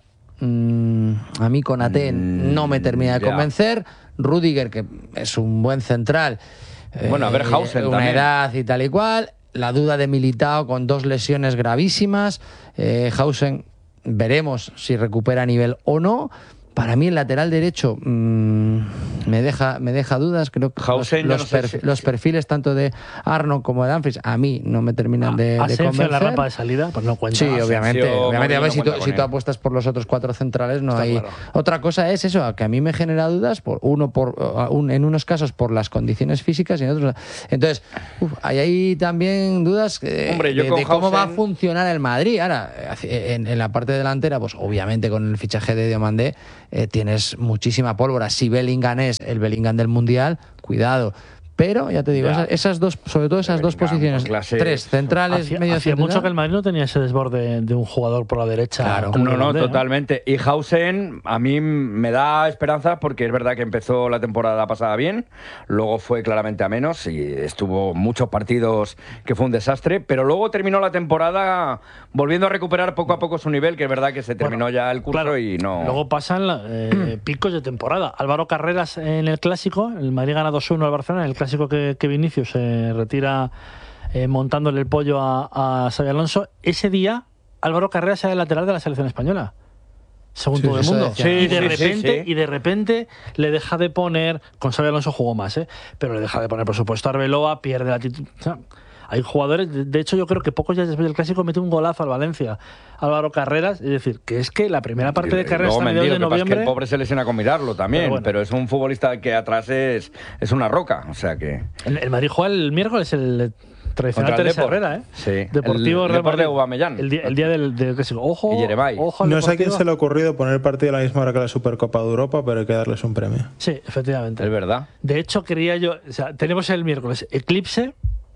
Mm, a mí Konaté mm, no me termina de yeah. convencer. Rüdiger, que es un buen central. Bueno, eh, a ver, Hausen una también. edad y tal y cual. La duda de Militao con dos lesiones gravísimas. Eh, Hausen... Veremos si recupera nivel o no. Para mí el lateral derecho mmm, me deja me deja dudas. Creo que Hausen, los, los, no sé perfi si... los perfiles tanto de Arnold como de Dumfries a mí no me terminan de, de convencer. En la rampa de salida, pues no cuenta. Sí, obviamente. Asensio, obviamente a ver, no si, tú, si tú apuestas por los otros cuatro centrales, no Está hay. Claro. Otra cosa es eso, que a mí me genera dudas, por uno por un, en unos casos por las condiciones físicas y en otros. Entonces, uf, hay ahí también dudas eh, Hombre, yo de, con de cómo Hausen... va a funcionar el Madrid. Ahora, en, en la parte delantera, pues obviamente con el fichaje de Diomandé eh, tienes muchísima pólvora. Si Bellingham es el Bellingham del Mundial, cuidado. Pero, ya te digo, esas, esas dos, sobre todo esas dos posiciones, clase... tres centrales, hacía, medio hacía central. mucho que el Madrid no tenía ese desborde de un jugador por la derecha. Claro. No, no, Mandé, totalmente. ¿eh? Y Hausen a mí me da esperanza porque es verdad que empezó la temporada pasada bien, luego fue claramente a menos y estuvo muchos partidos que fue un desastre, pero luego terminó la temporada volviendo a recuperar poco a poco su nivel, que es verdad que se terminó bueno, ya el curso claro, y no... Luego pasan eh, picos de temporada. Álvaro Carreras en el Clásico, el Madrid gana dos uno al Barcelona, en el Clásico que, que Vinicius se retira eh, montándole el pollo a, a Xabi Alonso. Ese día Álvaro Carreras era el lateral de la selección española, según sí, todo el mundo. Sí, y de sí, repente sí, sí. y de repente le deja de poner, con Xabi Alonso jugó más, ¿eh? pero le deja de poner por supuesto a Arbeloa, pierde la titularidad. O sea, hay jugadores, de hecho yo creo que pocos días después del Clásico mete un golazo al Valencia, Álvaro Carreras, es decir, que es que la primera parte de Carreras a mediados de noviembre... Es que el pobre se lesiona con mirarlo también, pero, bueno. pero es un futbolista que atrás es, es una roca, o sea que... El, el Madrid juega el miércoles, el tradicional Teresa Herrera, ¿eh? Sí. Deportivo el Real Madrid. de Aubameyang. El día, el día del, del Clásico. Ojo, ojo al No sé a quién Deportivo. se le ha ocurrido poner el partido a la misma hora que la Supercopa de Europa, pero hay que darles un premio. Sí, efectivamente. Es verdad. De hecho, quería yo... O sea, tenemos el miércoles Eclipse,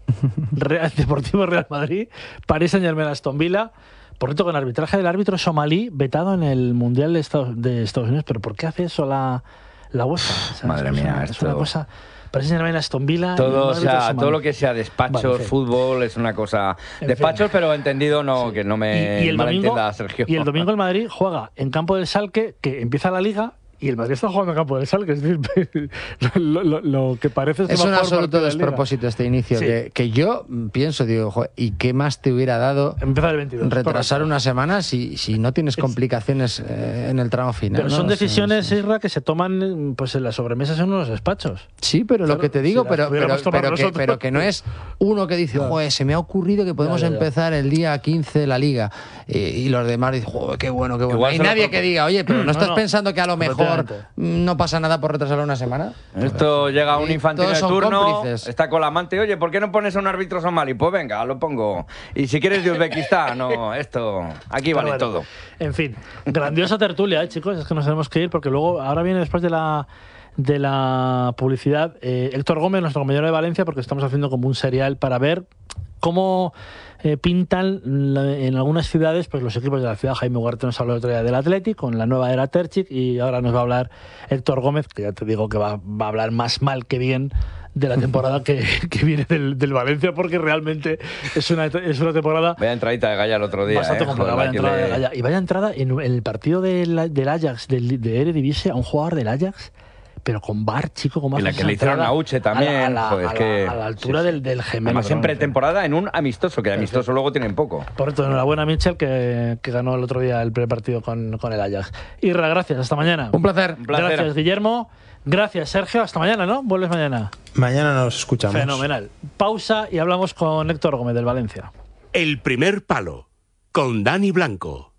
Real, Deportivo Real Madrid, París Saint-Germain Aston Villa, por cierto con arbitraje del árbitro somalí vetado en el Mundial de Estados, de Estados Unidos. ¿Pero por qué hace eso la, la UEFA? O sea, Madre es mía, una, esto... es una cosa... París Saint-Germain Aston Villa... Todo, o sea, todo lo que sea despachos, vale, fútbol, es una cosa... En despachos, fin. Pero entendido, no, sí. que no me y, y el malentienda, domingo, Sergio. Y el domingo el Madrid juega en campo del Schalke, que empieza la Liga... Y el Madrid está jugando en campo del Schalke, es decir, lo, lo, lo que parece es un absoluto despropósito este inicio. Sí. Que, que yo pienso, digo, joder, ¿y qué más te hubiera dado empezar el veintidós, retrasar correcto. una semana si, si no tienes complicaciones eh, en el tramo final? Pero ¿no? son decisiones, sí, sí. Isra, que se toman pues en las sobremesas en unos despachos. Sí, pero claro, lo que te digo, si pero, pero, pero, que, pero que no es uno que dice, claro. joder, se me ha ocurrido que podemos ya, ya, ya. empezar el día quince de la Liga. Y, y los demás dicen, joder, qué bueno, qué bueno. No hay nadie que diga, oye, pero no, no estás no, pensando que a lo mejor no pasa nada por retrasarlo una semana. Esto llega a un infantino de turno, cómplices. Está con la amante, oye, ¿por qué no pones a un árbitro somalí? Pues venga, lo pongo. Y si quieres de Uzbekistán, no, esto, aquí vale bueno, todo. En fin, grandiosa tertulia, ¿eh, chicos? Es que nos tenemos que ir porque luego, ahora viene después de la de la publicidad, eh, Héctor Gómez, nuestro compañero de Valencia, porque estamos haciendo como un serial para ver cómo eh, pintan la, en algunas ciudades pues los equipos de la ciudad. Jaime Ugarte nos habló el otro día del Athletic con la nueva era Terzic y ahora nos va a hablar Héctor Gómez, que ya te digo que va, va a hablar más mal que bien de la temporada que, que viene del, del Valencia, porque realmente es una, es una temporada... Vaya entradita de Gaya el otro día. Bastante eh, complicada, vaya entrada le... de Gaya. Y vaya entrada en, en el partido del, del Ajax, del, de Eredivisie, a un jugador del Ajax, pero con V A R, chico, como y la que le hicieron a Uche también, a la, a la, joder, a la, que... a la altura sí, del, del gemelo. Además, siempre temporada en un amistoso, que de amistoso sí. luego tienen poco. Por cierto, enhorabuena a Mitchell, que, que ganó el otro día el primer partido con, con el Ajax. Irra, gracias, hasta mañana. Un placer. Un placer. Gracias, Guillermo. Gracias, Sergio. Hasta mañana, ¿no? ¿Vuelves mañana? Mañana nos escuchamos. Fenomenal. Pausa y hablamos con Héctor Gómez del Valencia. El primer palo, con Dani Blanco.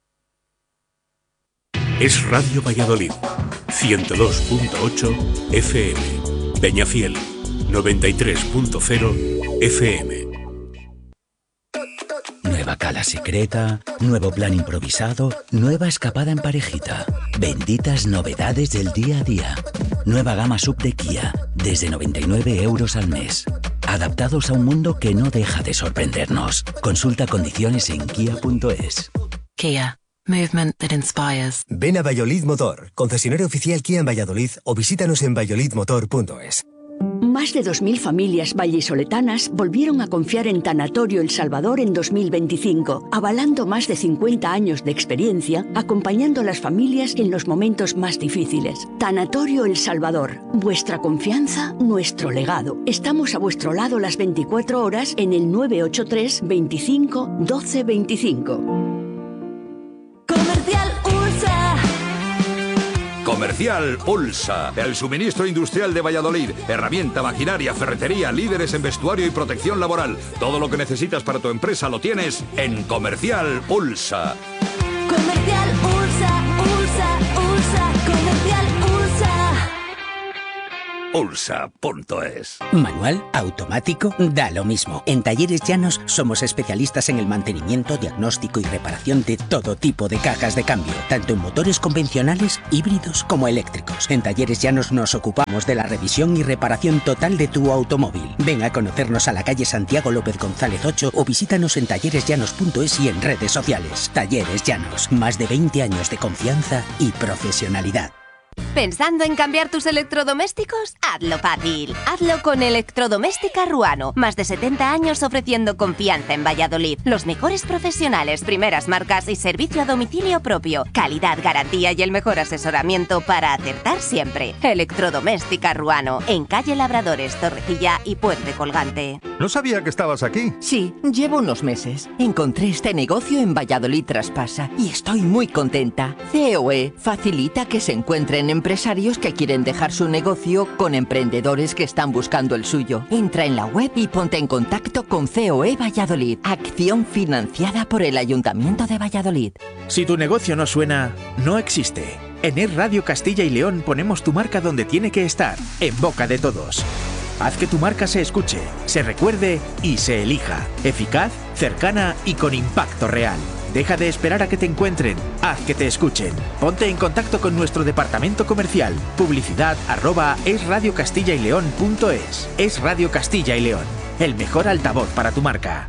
Es Radio Valladolid, ciento dos punto ocho F M. Peñafiel, noventa y tres punto cero F M. Nueva escala secreta, nuevo plan improvisado, nueva escapada en parejita. Benditas novedades del día a día. Nueva gama sub de Kia, desde noventa y nueve euros al mes. Adaptados a un mundo que no deja de sorprendernos. Consulta condiciones en kia punto es. Kia. Movement that inspires. Ven a Valladolid Motor, concesionario oficial Kia en Valladolid, o visítanos en valladolid motor punto es. Más de dos mil familias vallisoletanas volvieron a confiar en Tanatorio El Salvador en dos mil veinticinco, avalando más de cincuenta años de experiencia, acompañando a las familias en los momentos más difíciles. Tanatorio El Salvador, vuestra confianza, nuestro legado. Estamos a vuestro lado las veinticuatro horas en el nueve ocho tres, veinticinco, doce veinticinco. Comercial Ursa. Comercial Ulsa, el suministro industrial de Valladolid. Herramienta, maquinaria, ferretería, líderes en vestuario y protección laboral. Todo lo que necesitas para tu empresa lo tienes en Comercial Ulsa. Comercial Ursa, Ursa, Ursa, Comercial Ursa. Ulsa punto es. Manual, automático, da lo mismo. En Talleres Llanos somos especialistas en el mantenimiento, diagnóstico y reparación de todo tipo de cajas de cambio, tanto en motores convencionales, híbridos como eléctricos. En Talleres Llanos nos ocupamos de la revisión y reparación total de tu automóvil. Ven a conocernos a la calle Santiago López González ocho o visítanos en talleres llanos punto es y en redes sociales. Talleres Llanos, más de veinte años de confianza y profesionalidad. ¿Pensando en cambiar tus electrodomésticos? Hazlo fácil. Hazlo con Electrodoméstica Ruano. Más de setenta años ofreciendo confianza en Valladolid. Los mejores profesionales, primeras marcas y servicio a domicilio propio. Calidad, garantía y el mejor asesoramiento para acertar siempre. Electrodoméstica Ruano. En calle Labradores, Torrecilla y Puente Colgante. No sabía que estabas aquí. Sí, llevo unos meses. Encontré este negocio en Valladolid Traspasa y estoy muy contenta. C O E facilita que se encuentren empresarios que quieren dejar su negocio con emprendedores que están buscando el suyo. Entra en la web y ponte en contacto con C O E Valladolid. Acción financiada por el Ayuntamiento de Valladolid. Si tu negocio no suena, no existe. En Es Radio Castilla y León ponemos tu marca donde tiene que estar, en boca de todos. Haz que tu marca se escuche, se recuerde y se elija. Eficaz, cercana y con impacto real. Deja de esperar a que te encuentren, haz que te escuchen. Ponte en contacto con nuestro departamento comercial. Publicidad arroba esradiocastilla-y-león.es. Es Radio Castilla y León, el mejor altavoz para tu marca.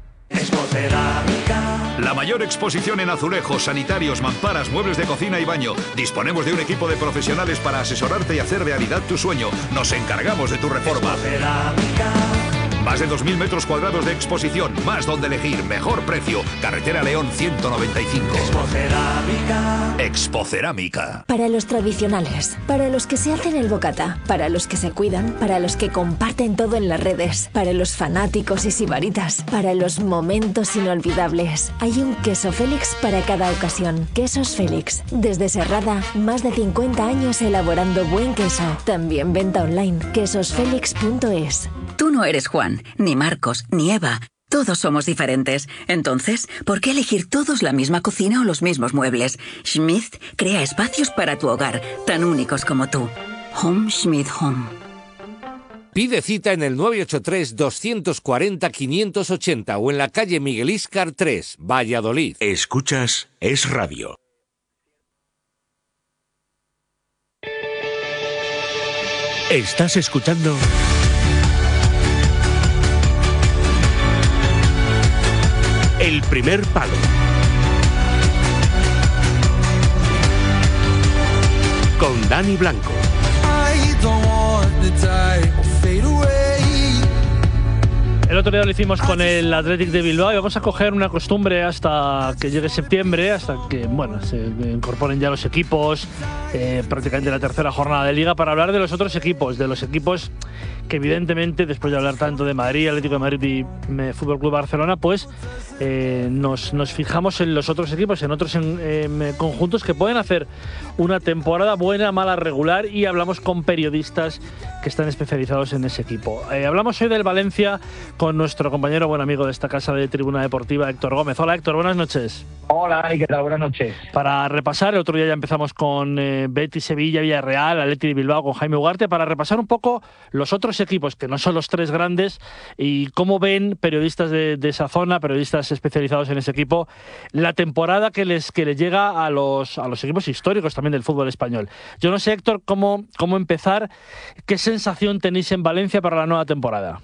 Expocerámica. La mayor exposición en azulejos, sanitarios, mamparas, muebles de cocina y baño. Disponemos de un equipo de profesionales para asesorarte y hacer realidad tu sueño. Nos encargamos de tu reforma. Expocerámica. Más de dos mil metros cuadrados de exposición, más donde elegir, mejor precio. Carretera León ciento noventa y cinco. Expocerámica. Expocerámica. Para los tradicionales, para los que se hacen el bocata, para los que se cuidan, para los que comparten todo en las redes, para los fanáticos y sibaritas, para los momentos inolvidables. Hay un queso Félix para cada ocasión. Quesos Félix. Desde Serrada, más de cincuenta años elaborando buen queso. También venta online. quesos félix punto es. Tú no eres Juan, ni Marcos, ni Eva. Todos somos diferentes. Entonces, ¿por qué elegir todos la misma cocina o los mismos muebles? Schmidt crea espacios para tu hogar, tan únicos como tú. Home Schmidt Home. Pide cita en el nueve ocho tres, dos cuatro cero, cinco ocho cero o en la calle Miguel Íscar tres, Valladolid. Escuchas Es Radio. Estás escuchando El Primer Palo. Con Dani Blanco. El otro día lo hicimos con el Athletic de Bilbao y vamos a coger una costumbre hasta que llegue septiembre, hasta que bueno se incorporen ya los equipos, eh, prácticamente la tercera jornada de Liga, para hablar de los otros equipos, de los equipos que evidentemente, después de hablar tanto de Madrid, Atlético de Madrid y eh, Fútbol Club Barcelona, pues eh, nos, nos fijamos en los otros equipos, en otros en, eh, conjuntos que pueden hacer una temporada buena, mala, regular, y hablamos con periodistas que están especializados en ese equipo. Eh, hablamos hoy del Valencia con nuestro compañero, buen amigo de esta casa de Tribuna Deportiva, Héctor Gómez. Hola Héctor, buenas noches. Hola, ¿y qué tal? Buenas noches. Para repasar, el otro día ya empezamos con eh, Betis, Sevilla, Villarreal, Athletic de Bilbao con Jaime Ugarte, para repasar un poco los otros equipos, que no son los tres grandes, y cómo ven periodistas de, de esa zona, periodistas especializados en ese equipo, la temporada que les, que les llega a los, a los equipos históricos también del fútbol español. Yo no sé, Héctor, cómo, cómo empezar, qué sensación tenéis en Valencia para la nueva temporada.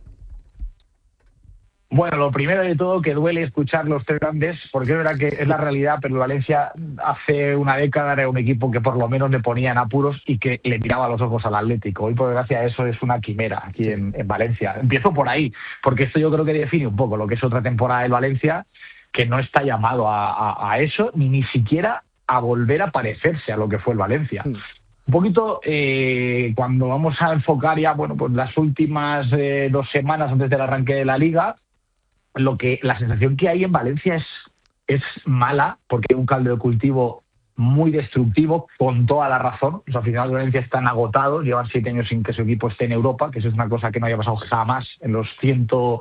Bueno, lo primero de todo, que duele escuchar los tres grandes, porque es verdad que es la realidad, pero Valencia hace una década era un equipo que por lo menos le ponía en apuros y que le miraba los ojos al Atlético. Hoy, por desgracia, eso es una quimera aquí en, en Valencia. Empiezo por ahí, porque esto yo creo que define un poco lo que es otra temporada del Valencia, que no está llamado a, a, a eso, ni ni siquiera a volver a parecerse a lo que fue el Valencia. Mm. Un poquito, eh, cuando vamos a enfocar ya, bueno, pues las últimas eh, dos semanas antes del arranque de la Liga, lo que la sensación que hay en Valencia es, es mala, porque hay un caldo de cultivo muy destructivo, con toda la razón. Los aficionados de Valencia están agotados, llevan siete años sin que su equipo esté en Europa, que eso es una cosa que no haya pasado jamás en los ciento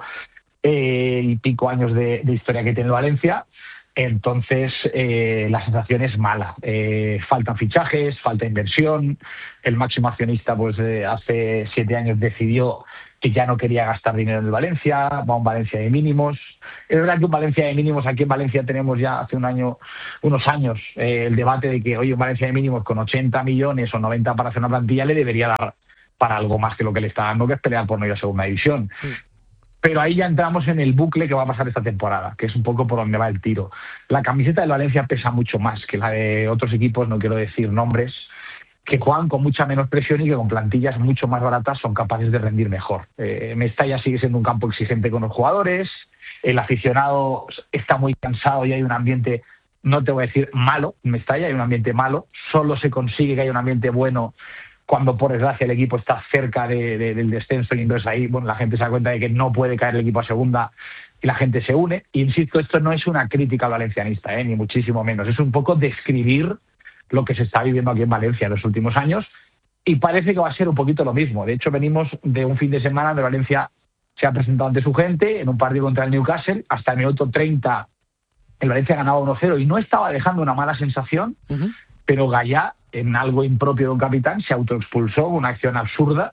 eh, y pico años de, de historia que tiene Valencia. Entonces, eh, la sensación es mala. Eh, faltan fichajes, falta inversión. El máximo accionista, pues eh, hace siete años decidió que ya no quería gastar dinero en el Valencia, va a un Valencia de mínimos. Es verdad que un Valencia de mínimos, aquí en Valencia tenemos ya hace un año, unos años, eh, el debate de que, oye, un Valencia de mínimos con ochenta millones o noventa para hacer una plantilla le debería dar para algo más que lo que le está dando, que es pelear por no ir a segunda división. Sí. Pero ahí ya entramos en el bucle que va a pasar esta temporada, que es un poco por donde va el tiro. La camiseta del Valencia pesa mucho más que la de otros equipos, no quiero decir nombres, que juegan con mucha menos presión y que con plantillas mucho más baratas son capaces de rendir mejor. Eh, Mestalla sigue siendo un campo exigente con los jugadores, el aficionado está muy cansado y hay un ambiente, no te voy a decir malo, en Mestalla hay un ambiente malo, solo se consigue que haya un ambiente bueno cuando por desgracia el equipo está cerca de, de, del descenso, y entonces ahí bueno, la gente se da cuenta de que no puede caer el equipo a segunda y la gente se une. Y insisto, esto no es una crítica al valencianista, ¿eh? Ni muchísimo menos, es un poco describir lo que se está viviendo aquí en Valencia en los últimos años, y parece que va a ser un poquito lo mismo. De hecho, venimos de un fin de semana donde Valencia se ha presentado ante su gente en un partido contra el Newcastle. Hasta el minuto treinta el Valencia ganaba uno cero y no estaba dejando una mala sensación, uh-huh. pero Gallá, en algo impropio de un capitán, se autoexpulsó, una acción absurda,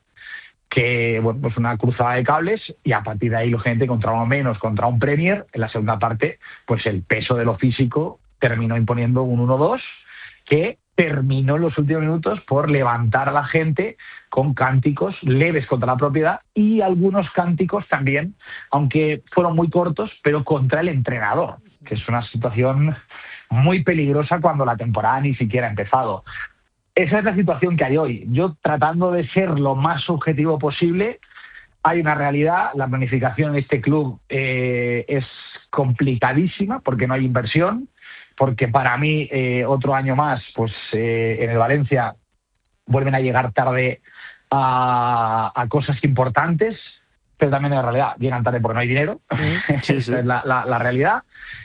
que, bueno, pues una cruzada de cables, y a partir de ahí, lógicamente, contra uno menos, contra un Premier, en la segunda parte, pues el peso de lo físico terminó imponiendo un uno dos, que terminó en los últimos minutos por levantar a la gente con cánticos leves contra la propiedad y algunos cánticos también, aunque fueron muy cortos, pero contra el entrenador, que es una situación muy peligrosa cuando la temporada ni siquiera ha empezado. Esa es la situación que hay hoy. Yo, tratando de ser lo más objetivo posible, hay una realidad. La planificación de este club eh, es complicadísima porque no hay inversión, porque para mí eh, otro año más pues eh, en el Valencia vuelven a llegar tarde a, a cosas importantes, pero también en la realidad llegan tarde porque no hay dinero. Sí, sí. Esa es la, la, la realidad.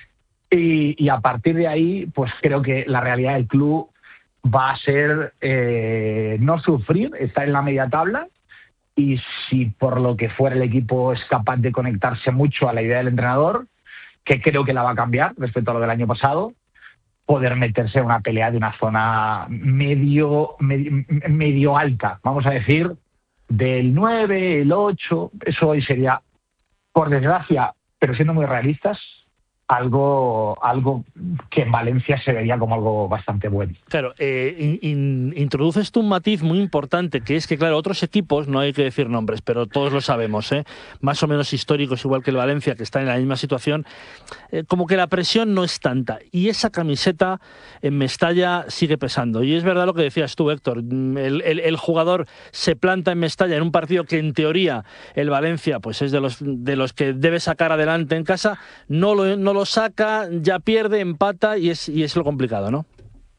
Y, y a partir de ahí, pues creo que la realidad del club va a ser eh, no sufrir, estar en la media tabla, y si por lo que fuera el equipo es capaz de conectarse mucho a la idea del entrenador, que creo que la va a cambiar respecto a lo del año pasado, poder meterse en una pelea de una zona medio, medio, medio alta, vamos a decir, del nueve, el ocho, eso hoy sería, por desgracia, pero siendo muy realistas, algo algo que en Valencia se vería como algo bastante bueno. Claro, eh, in, in, introduces tú un matiz muy importante, que es que, claro, otros equipos, no hay que decir nombres, pero todos lo sabemos, ¿eh? más o menos históricos, igual que el Valencia, que está en la misma situación, eh, como que la presión no es tanta, y esa camiseta en Mestalla sigue pesando. Y es verdad lo que decías tú, Héctor, el, el, el jugador se planta en Mestalla en un partido que en teoría el Valencia pues es de los, de los que debe sacar adelante en casa, no lo, no lo lo saca, ya pierde, empata, y es, y es lo complicado, ¿no?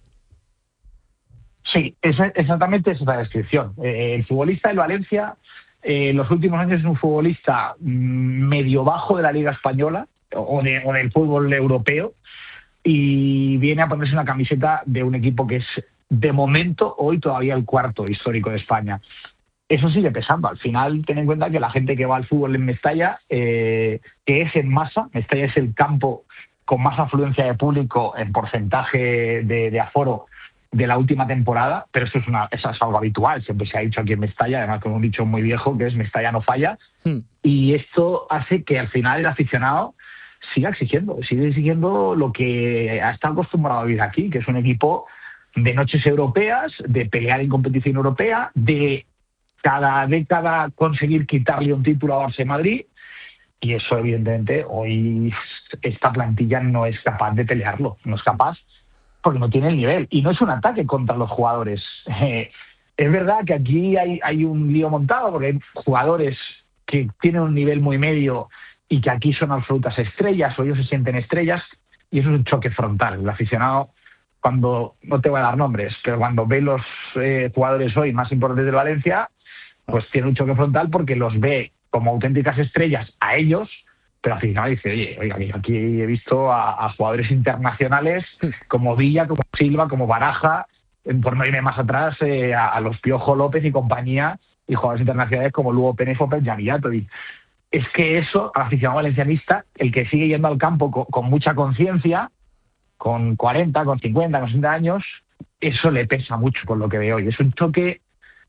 Sí, esa, exactamente esa es la descripción. Eh, el futbolista del Valencia eh, en los últimos años es un futbolista medio bajo de la Liga Española o, de, o del fútbol europeo, y viene a ponerse una camiseta de un equipo que es, de momento, hoy todavía el cuarto histórico de España. eso sigue pesando. Al final, ten en cuenta que la gente que va al fútbol en Mestalla, eh, que es en masa, Mestalla es el campo con más afluencia de público en porcentaje de, de aforo de la última temporada, pero esto es, una, eso es algo habitual, siempre se ha dicho aquí en Mestalla, además con un dicho muy viejo que es Mestalla no falla, mm. y esto hace que al final el aficionado siga exigiendo, sigue exigiendo lo que ha estado acostumbrado a vivir aquí, que es un equipo de noches europeas, de pelear en competición europea, de cada década conseguir quitarle un título a Barça y Madrid, y eso evidentemente hoy esta plantilla no es capaz de pelearlo, no es capaz porque no tiene el nivel, y no es un ataque contra los jugadores. Eh, es verdad que aquí hay, hay un lío montado porque hay jugadores que tienen un nivel muy medio y que aquí son absolutas estrellas, o ellos se sienten estrellas, y eso es un choque frontal. El aficionado, cuando, no te voy a dar nombres, pero cuando ve los eh, jugadores hoy más importantes del Valencia, pues tiene un choque frontal porque los ve como auténticas estrellas a ellos, pero al final dice, oye, oiga, aquí he visto a, a jugadores internacionales como Villa, como Silva, como Baraja, por no irme más atrás, eh, a, a los Piojo López y compañía, y jugadores internacionales como Lugo Penefo, Janiyatovic. Es que eso, al aficionado valencianista, el que sigue yendo al campo con, con mucha conciencia, con cuarenta, con cincuenta, con sesenta años, eso le pesa mucho con lo que ve hoy. Es un choque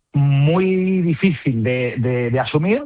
muy difícil de, de, de asumir.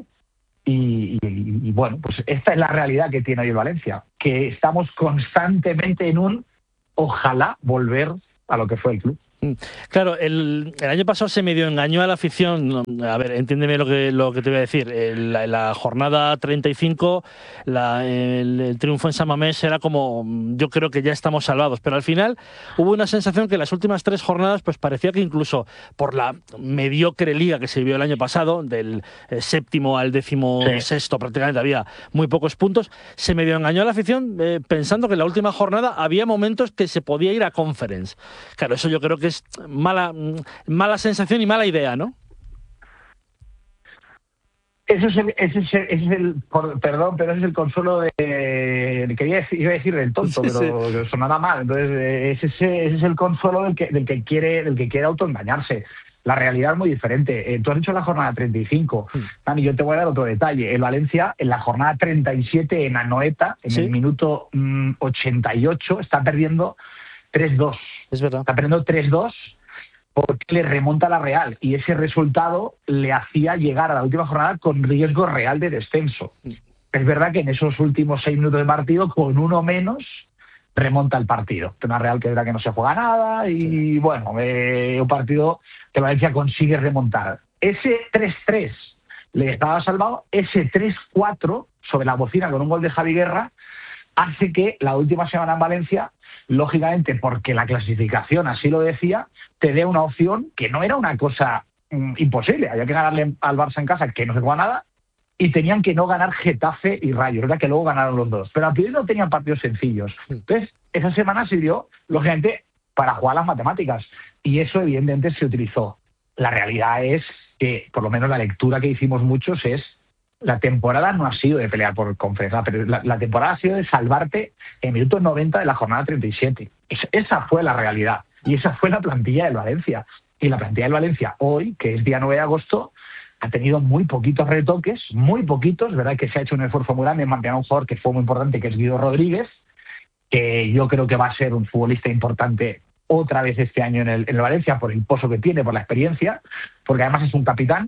Y, y, y bueno, pues esta es la realidad que tiene hoy el Valencia, que estamos constantemente en un ojalá volver a lo que fue el club. Claro, el, el año pasado se medio engañó a la afición. A ver, entiéndeme lo que, lo que te voy a decir. En la, la jornada treinta y cinco, la, el, el triunfo en San Mamés era como, yo creo que ya estamos salvados. Pero al final hubo una sensación que las últimas tres jornadas pues parecía que incluso por la mediocre liga que se vivió el año pasado, del eh, séptimo al décimo sí. sexto prácticamente había muy pocos puntos, se medio engañó a la afición eh, pensando que en la última jornada había momentos que se podía ir a Conference. Claro, eso yo creo que es mala, mala sensación y mala idea, ¿no? Eso es el, ese es el, ese es el por, perdón, pero ese es el consuelo de, de quería decir, iba a decir del tonto, sí, pero sí. sonaba mal. Entonces ese, ese es el consuelo del que, del que quiere, del que quiere autoengañarse. La realidad es muy diferente. Eh, tú has dicho la jornada treinta y cinco. Sí. Dani, yo te voy a dar otro detalle. El Valencia, en la jornada treinta y siete en Anoeta, en ¿Sí? el minuto mm, ochenta y ocho, está perdiendo tres dos. Es verdad. Está perdiendo tres dos porque le remonta a la Real, y ese resultado le hacía llegar a la última jornada con riesgo real de descenso. Es verdad que en esos últimos seis minutos de partido, con uno menos, remonta el partido. Una Real que es verdad que no se juega nada y, sí. bueno, eh, un partido que Valencia consigue remontar. Ese tres tres le estaba salvado, ese tres cuatro sobre la bocina con un gol de Javi Guerra hace que la última semana en Valencia, lógicamente porque la clasificación así lo decía, te dé una opción que no era una cosa mm, imposible. Había que ganarle al Barça en casa, que no se juega nada, y tenían que no ganar Getafe y Rayo, verdad que luego ganaron los dos, pero al principio no tenían partidos sencillos. Entonces, esa semana sirvió, lógicamente, para jugar las matemáticas, y eso evidentemente se utilizó. La realidad es que, por lo menos la lectura que hicimos muchos es: la temporada no ha sido de pelear por conferencia, pero la, la temporada ha sido de salvarte en minutos noventa de la jornada treinta y siete. Es, esa fue la realidad, y esa fue la plantilla del Valencia. Y la plantilla del Valencia hoy, que es día nueve de agosto, ha tenido muy poquitos retoques, muy poquitos. Verdad que se ha hecho un esfuerzo muy grande en mantener a un jugador que fue muy importante, que es Guido Rodríguez, que yo creo que va a ser un futbolista importante otra vez este año en el, en el Valencia, por el pozo que tiene, por la experiencia, porque además es un capitán.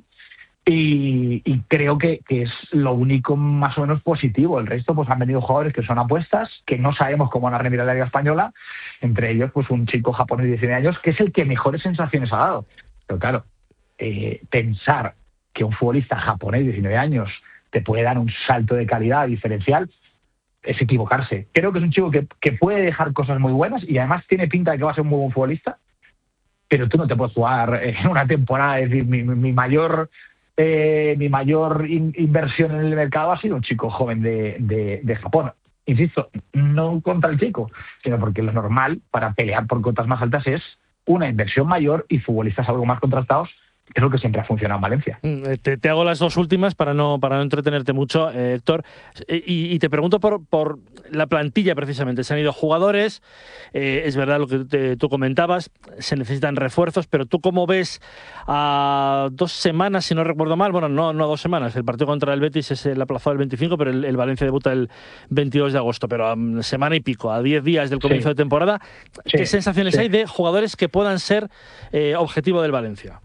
Y, y creo que, que es lo único más o menos positivo. El resto, pues han venido jugadores que son apuestas, que no sabemos cómo van a remirar la Liga Española, entre ellos pues un chico japonés de diecinueve años, que es el que mejores sensaciones ha dado. Pero claro, eh, pensar que un futbolista japonés de diecinueve años te puede dar un salto de calidad diferencial es equivocarse. Creo que es un chico que, que puede dejar cosas muy buenas, y además tiene pinta de que va a ser un muy buen futbolista, pero tú no te puedes jugar en una temporada. Es decir, mi, mi mayor... Eh, mi mayor in- inversión en el mercado ha sido un chico joven de, de, de Japón. Insisto, no contra el chico, sino porque lo normal para pelear por cotas más altas es una inversión mayor y futbolistas algo más contrastados es lo que siempre ha funcionado en Valencia. Te, te hago las dos últimas para no para no entretenerte mucho, eh, Héctor, y, y te pregunto por, por la plantilla precisamente. Se han ido jugadores, eh, es verdad lo que te, tú comentabas, se necesitan refuerzos, pero tú cómo ves a dos semanas, si no recuerdo mal, bueno, no, no dos semanas, el partido contra el Betis es el aplazado el veinticinco, pero el, el Valencia debuta el veintidós de agosto, pero a um, semana y pico, a diez días del comienzo Sí. de temporada, Sí, ¿qué sensaciones sí. hay de jugadores que puedan ser eh, objetivo del Valencia?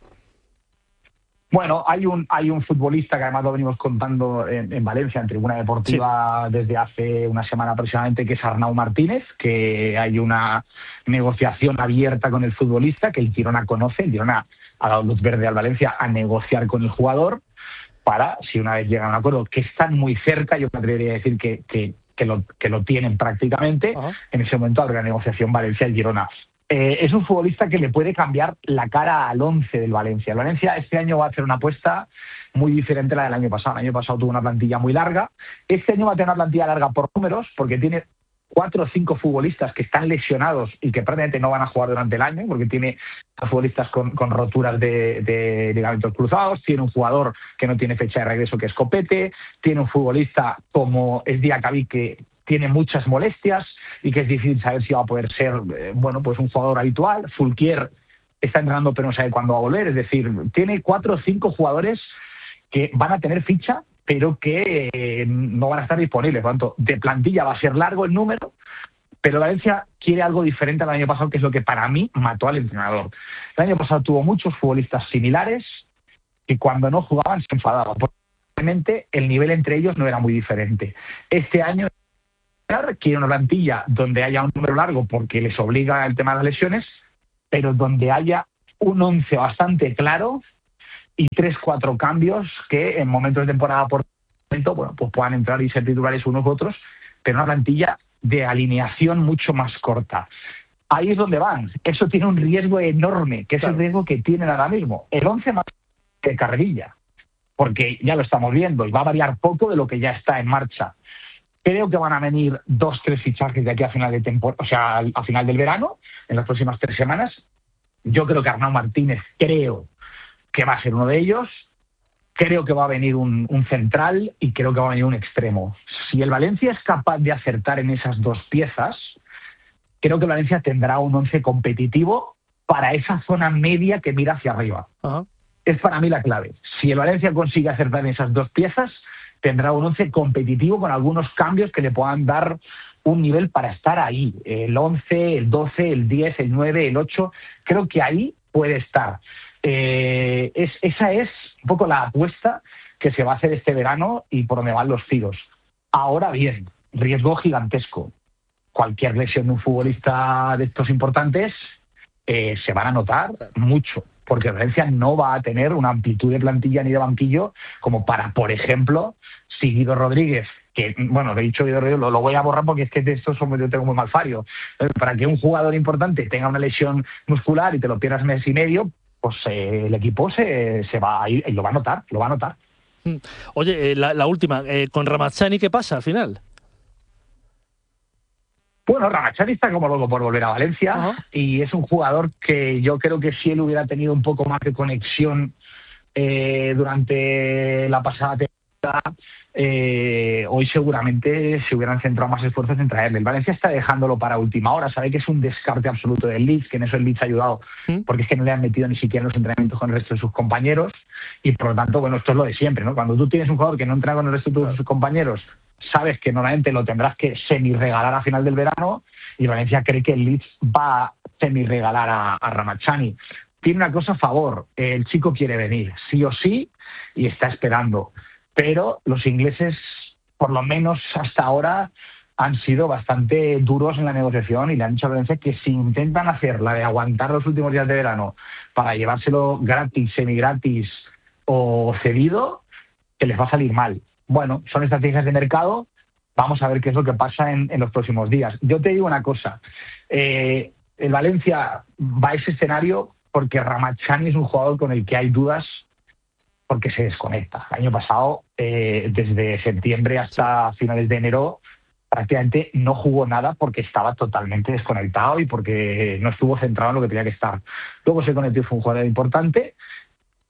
Bueno, hay un hay un futbolista que además lo venimos contando en, en Valencia, en Tribuna Deportiva, sí. desde hace una semana aproximadamente, que es Arnau Martínez, que hay una negociación abierta con el futbolista, que el Girona conoce, el Girona ha dado luz verde al Valencia a negociar con el jugador para, si una vez llegan a un acuerdo, que están muy cerca, yo me atrevería a decir que, que, que, lo, que lo tienen prácticamente, uh-huh. en ese momento abre la negociación Valencia-Girona. Eh, es un futbolista que le puede cambiar la cara al once del Valencia. El Valencia este año va a hacer una apuesta muy diferente a la del año pasado. El año pasado tuvo una plantilla muy larga. Este año va a tener una plantilla larga por números, porque tiene cuatro o cinco futbolistas que están lesionados y que prácticamente no van a jugar durante el año, porque tiene a futbolistas con, con roturas de, de ligamentos cruzados, tiene un jugador que no tiene fecha de regreso, que es Copete, tiene un futbolista como es Diacabí, que tiene muchas molestias y que es difícil saber si va a poder ser eh, bueno, pues un jugador habitual. Fulquier está entrenando pero no sabe cuándo va a volver. Es decir, tiene cuatro o cinco jugadores que van a tener ficha pero que eh, no van a estar disponibles. Por lo tanto, de plantilla va a ser largo el número, pero Valencia quiere algo diferente al año pasado, que es lo que para mí mató al entrenador. El año pasado tuvo muchos futbolistas similares que cuando no jugaban se enfadaban. Probablemente el nivel entre ellos no era muy diferente. Este año quiere una plantilla donde haya un número largo porque les obliga el tema de las lesiones, pero donde haya un once bastante claro y tres, cuatro cambios que en momentos de temporada por momento, bueno, pues puedan entrar y ser titulares unos u otros, pero una plantilla de alineación mucho más corta. Ahí es donde van. Eso tiene un riesgo enorme, que es el riesgo que tienen ahora mismo. El once más que Carrilla, porque ya lo estamos viendo y va a variar poco de lo que ya está en marcha. Creo que van a venir dos, tres fichajes de aquí a final de temporada, o sea, a final del verano, en las próximas tres semanas. Yo creo que Arnau Martínez, creo que va a ser uno de ellos. Creo que va a venir un, un central y creo que va a venir un extremo. Si el Valencia es capaz de acertar en esas dos piezas, creo que el Valencia tendrá un once competitivo para esa zona media que mira hacia arriba. Uh-huh. Es para mí la clave. Si el Valencia consigue acertar en esas dos piezas, tendrá un once competitivo con algunos cambios que le puedan dar un nivel para estar ahí. El once, el doce, el diez, el nueve, el ocho, creo que ahí puede estar. Eh, es, esa es un poco la apuesta que se va a hacer este verano y por donde van los tiros. Ahora bien, riesgo gigantesco. Cualquier lesión de un futbolista de estos importantes eh, se van a notar mucho, porque Valencia no va a tener una amplitud de plantilla ni de banquillo como para, por ejemplo, si Guido Rodríguez, que, bueno, lo he dicho Guido Rodríguez, lo, lo voy a borrar porque es que de estos somos, yo tengo muy mal fario. Para que un jugador importante tenga una lesión muscular y te lo pierdas mes y medio, pues eh, el equipo se, se va a ir y lo va a notar, lo va a notar. Oye, eh, la, la última, eh, ¿con Ramazani qué pasa al final? Bueno, Ramazani está como loco por volver a Valencia, uh-huh. y es un jugador que yo creo que si él hubiera tenido un poco más de conexión eh, durante la pasada temporada, eh, hoy seguramente se hubieran centrado más esfuerzos en traerle. El Valencia está dejándolo para última hora, sabe que es un descarte absoluto del Leeds, que en eso el Leeds ha ayudado, ¿Mm? porque es que no le han metido ni siquiera en los entrenamientos con el resto de sus compañeros, y por lo tanto, bueno, esto es lo de siempre, ¿no? Cuando tú tienes un jugador que no entrena con el resto de sus compañeros, sabes que normalmente lo tendrás que semi-regalar a final del verano, y Valencia cree que el Leeds va a semi-regalar a, a Ramazani. Tiene una cosa a favor, el chico quiere venir, sí o sí, y está esperando. Pero los ingleses, por lo menos hasta ahora, han sido bastante duros en la negociación y le han dicho a Valencia que si intentan hacer la de aguantar los últimos días de verano para llevárselo gratis, semi-gratis o cedido, que les va a salir mal. Bueno, son estrategias de mercado, vamos a ver qué es lo que pasa en, en los próximos días. Yo te digo una cosa, eh, el Valencia va a ese escenario porque Ramazani es un jugador con el que hay dudas porque se desconecta. El año pasado, eh, desde septiembre hasta finales de enero, prácticamente no jugó nada porque estaba totalmente desconectado y porque no estuvo centrado en lo que tenía que estar. Luego se conectó y fue un jugador importante,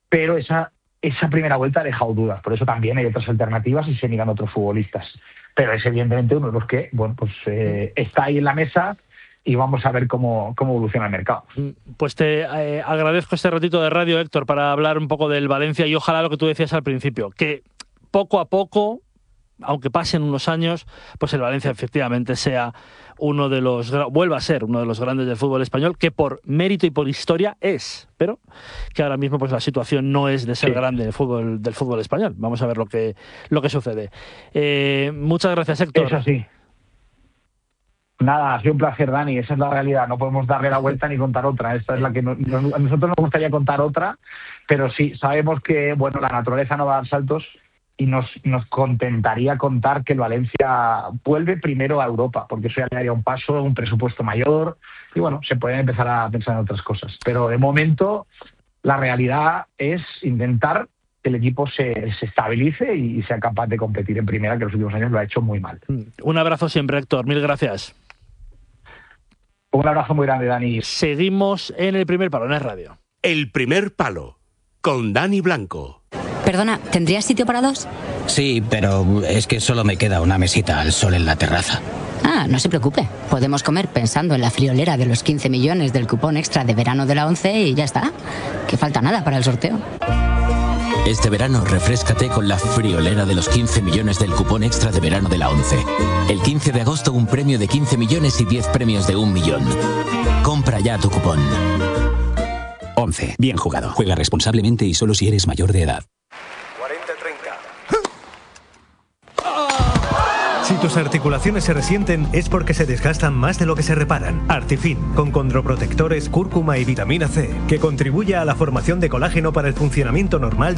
pero esa, esa primera vuelta ha dejado dudas. Por eso también hay otras alternativas y se miran otros futbolistas. Pero es evidentemente uno de los que, bueno, pues eh, está ahí en la mesa y vamos a ver cómo, cómo evoluciona el mercado. Pues te eh, agradezco este ratito de radio, Héctor, para hablar un poco del Valencia y ojalá lo que tú decías al principio, que poco a poco, aunque pasen unos años, pues el Valencia efectivamente sea uno de los, vuelva a ser uno de los grandes del fútbol español, que por mérito y por historia es, pero que ahora mismo pues la situación no es de ser sí. grande del fútbol, del fútbol español. Vamos a ver lo que, lo que sucede. Eh, muchas gracias, Héctor. Eso sí. Nada, ha sido un placer, Dani, esa es la realidad, no podemos darle la vuelta ni contar otra, esta es la que no, no, a nosotros nos gustaría contar otra, pero sí, sabemos que bueno, la naturaleza no va a dar saltos y nos, nos contentaría contar que el Valencia vuelve primero a Europa, porque eso ya le daría un paso, un presupuesto mayor, y bueno, se puede empezar a pensar en otras cosas, pero de momento la realidad es intentar que el equipo se, se estabilice y sea capaz de competir en primera, que en los últimos años lo ha hecho muy mal. Un abrazo siempre, Héctor, mil gracias. Un abrazo muy grande, Dani. Seguimos en El Primer Palo, en Es Radio. El Primer Palo, con Dani Blanco. Perdona, ¿tendrías sitio para dos? Sí, pero es que solo me queda una mesita al sol en la terraza. Ah, no se preocupe. Podemos comer pensando en la friolera de los quince millones del cupón extra de verano de la ONCE y ya está. Que falta nada para el sorteo. Este verano refréscate con la friolera de los quince millones del cupón extra de verano de la ONCE. El quince de agosto un premio de quince millones y diez premios de un millón. Compra ya tu cupón. ONCE. Bien jugado. Juega responsablemente y solo si eres mayor de edad. cuarenta treinta. Si tus articulaciones se resienten es porque se desgastan más de lo que se reparan. Artifin, con condroprotectores, cúrcuma y vitamina C, que contribuye a la formación de colágeno para el funcionamiento normal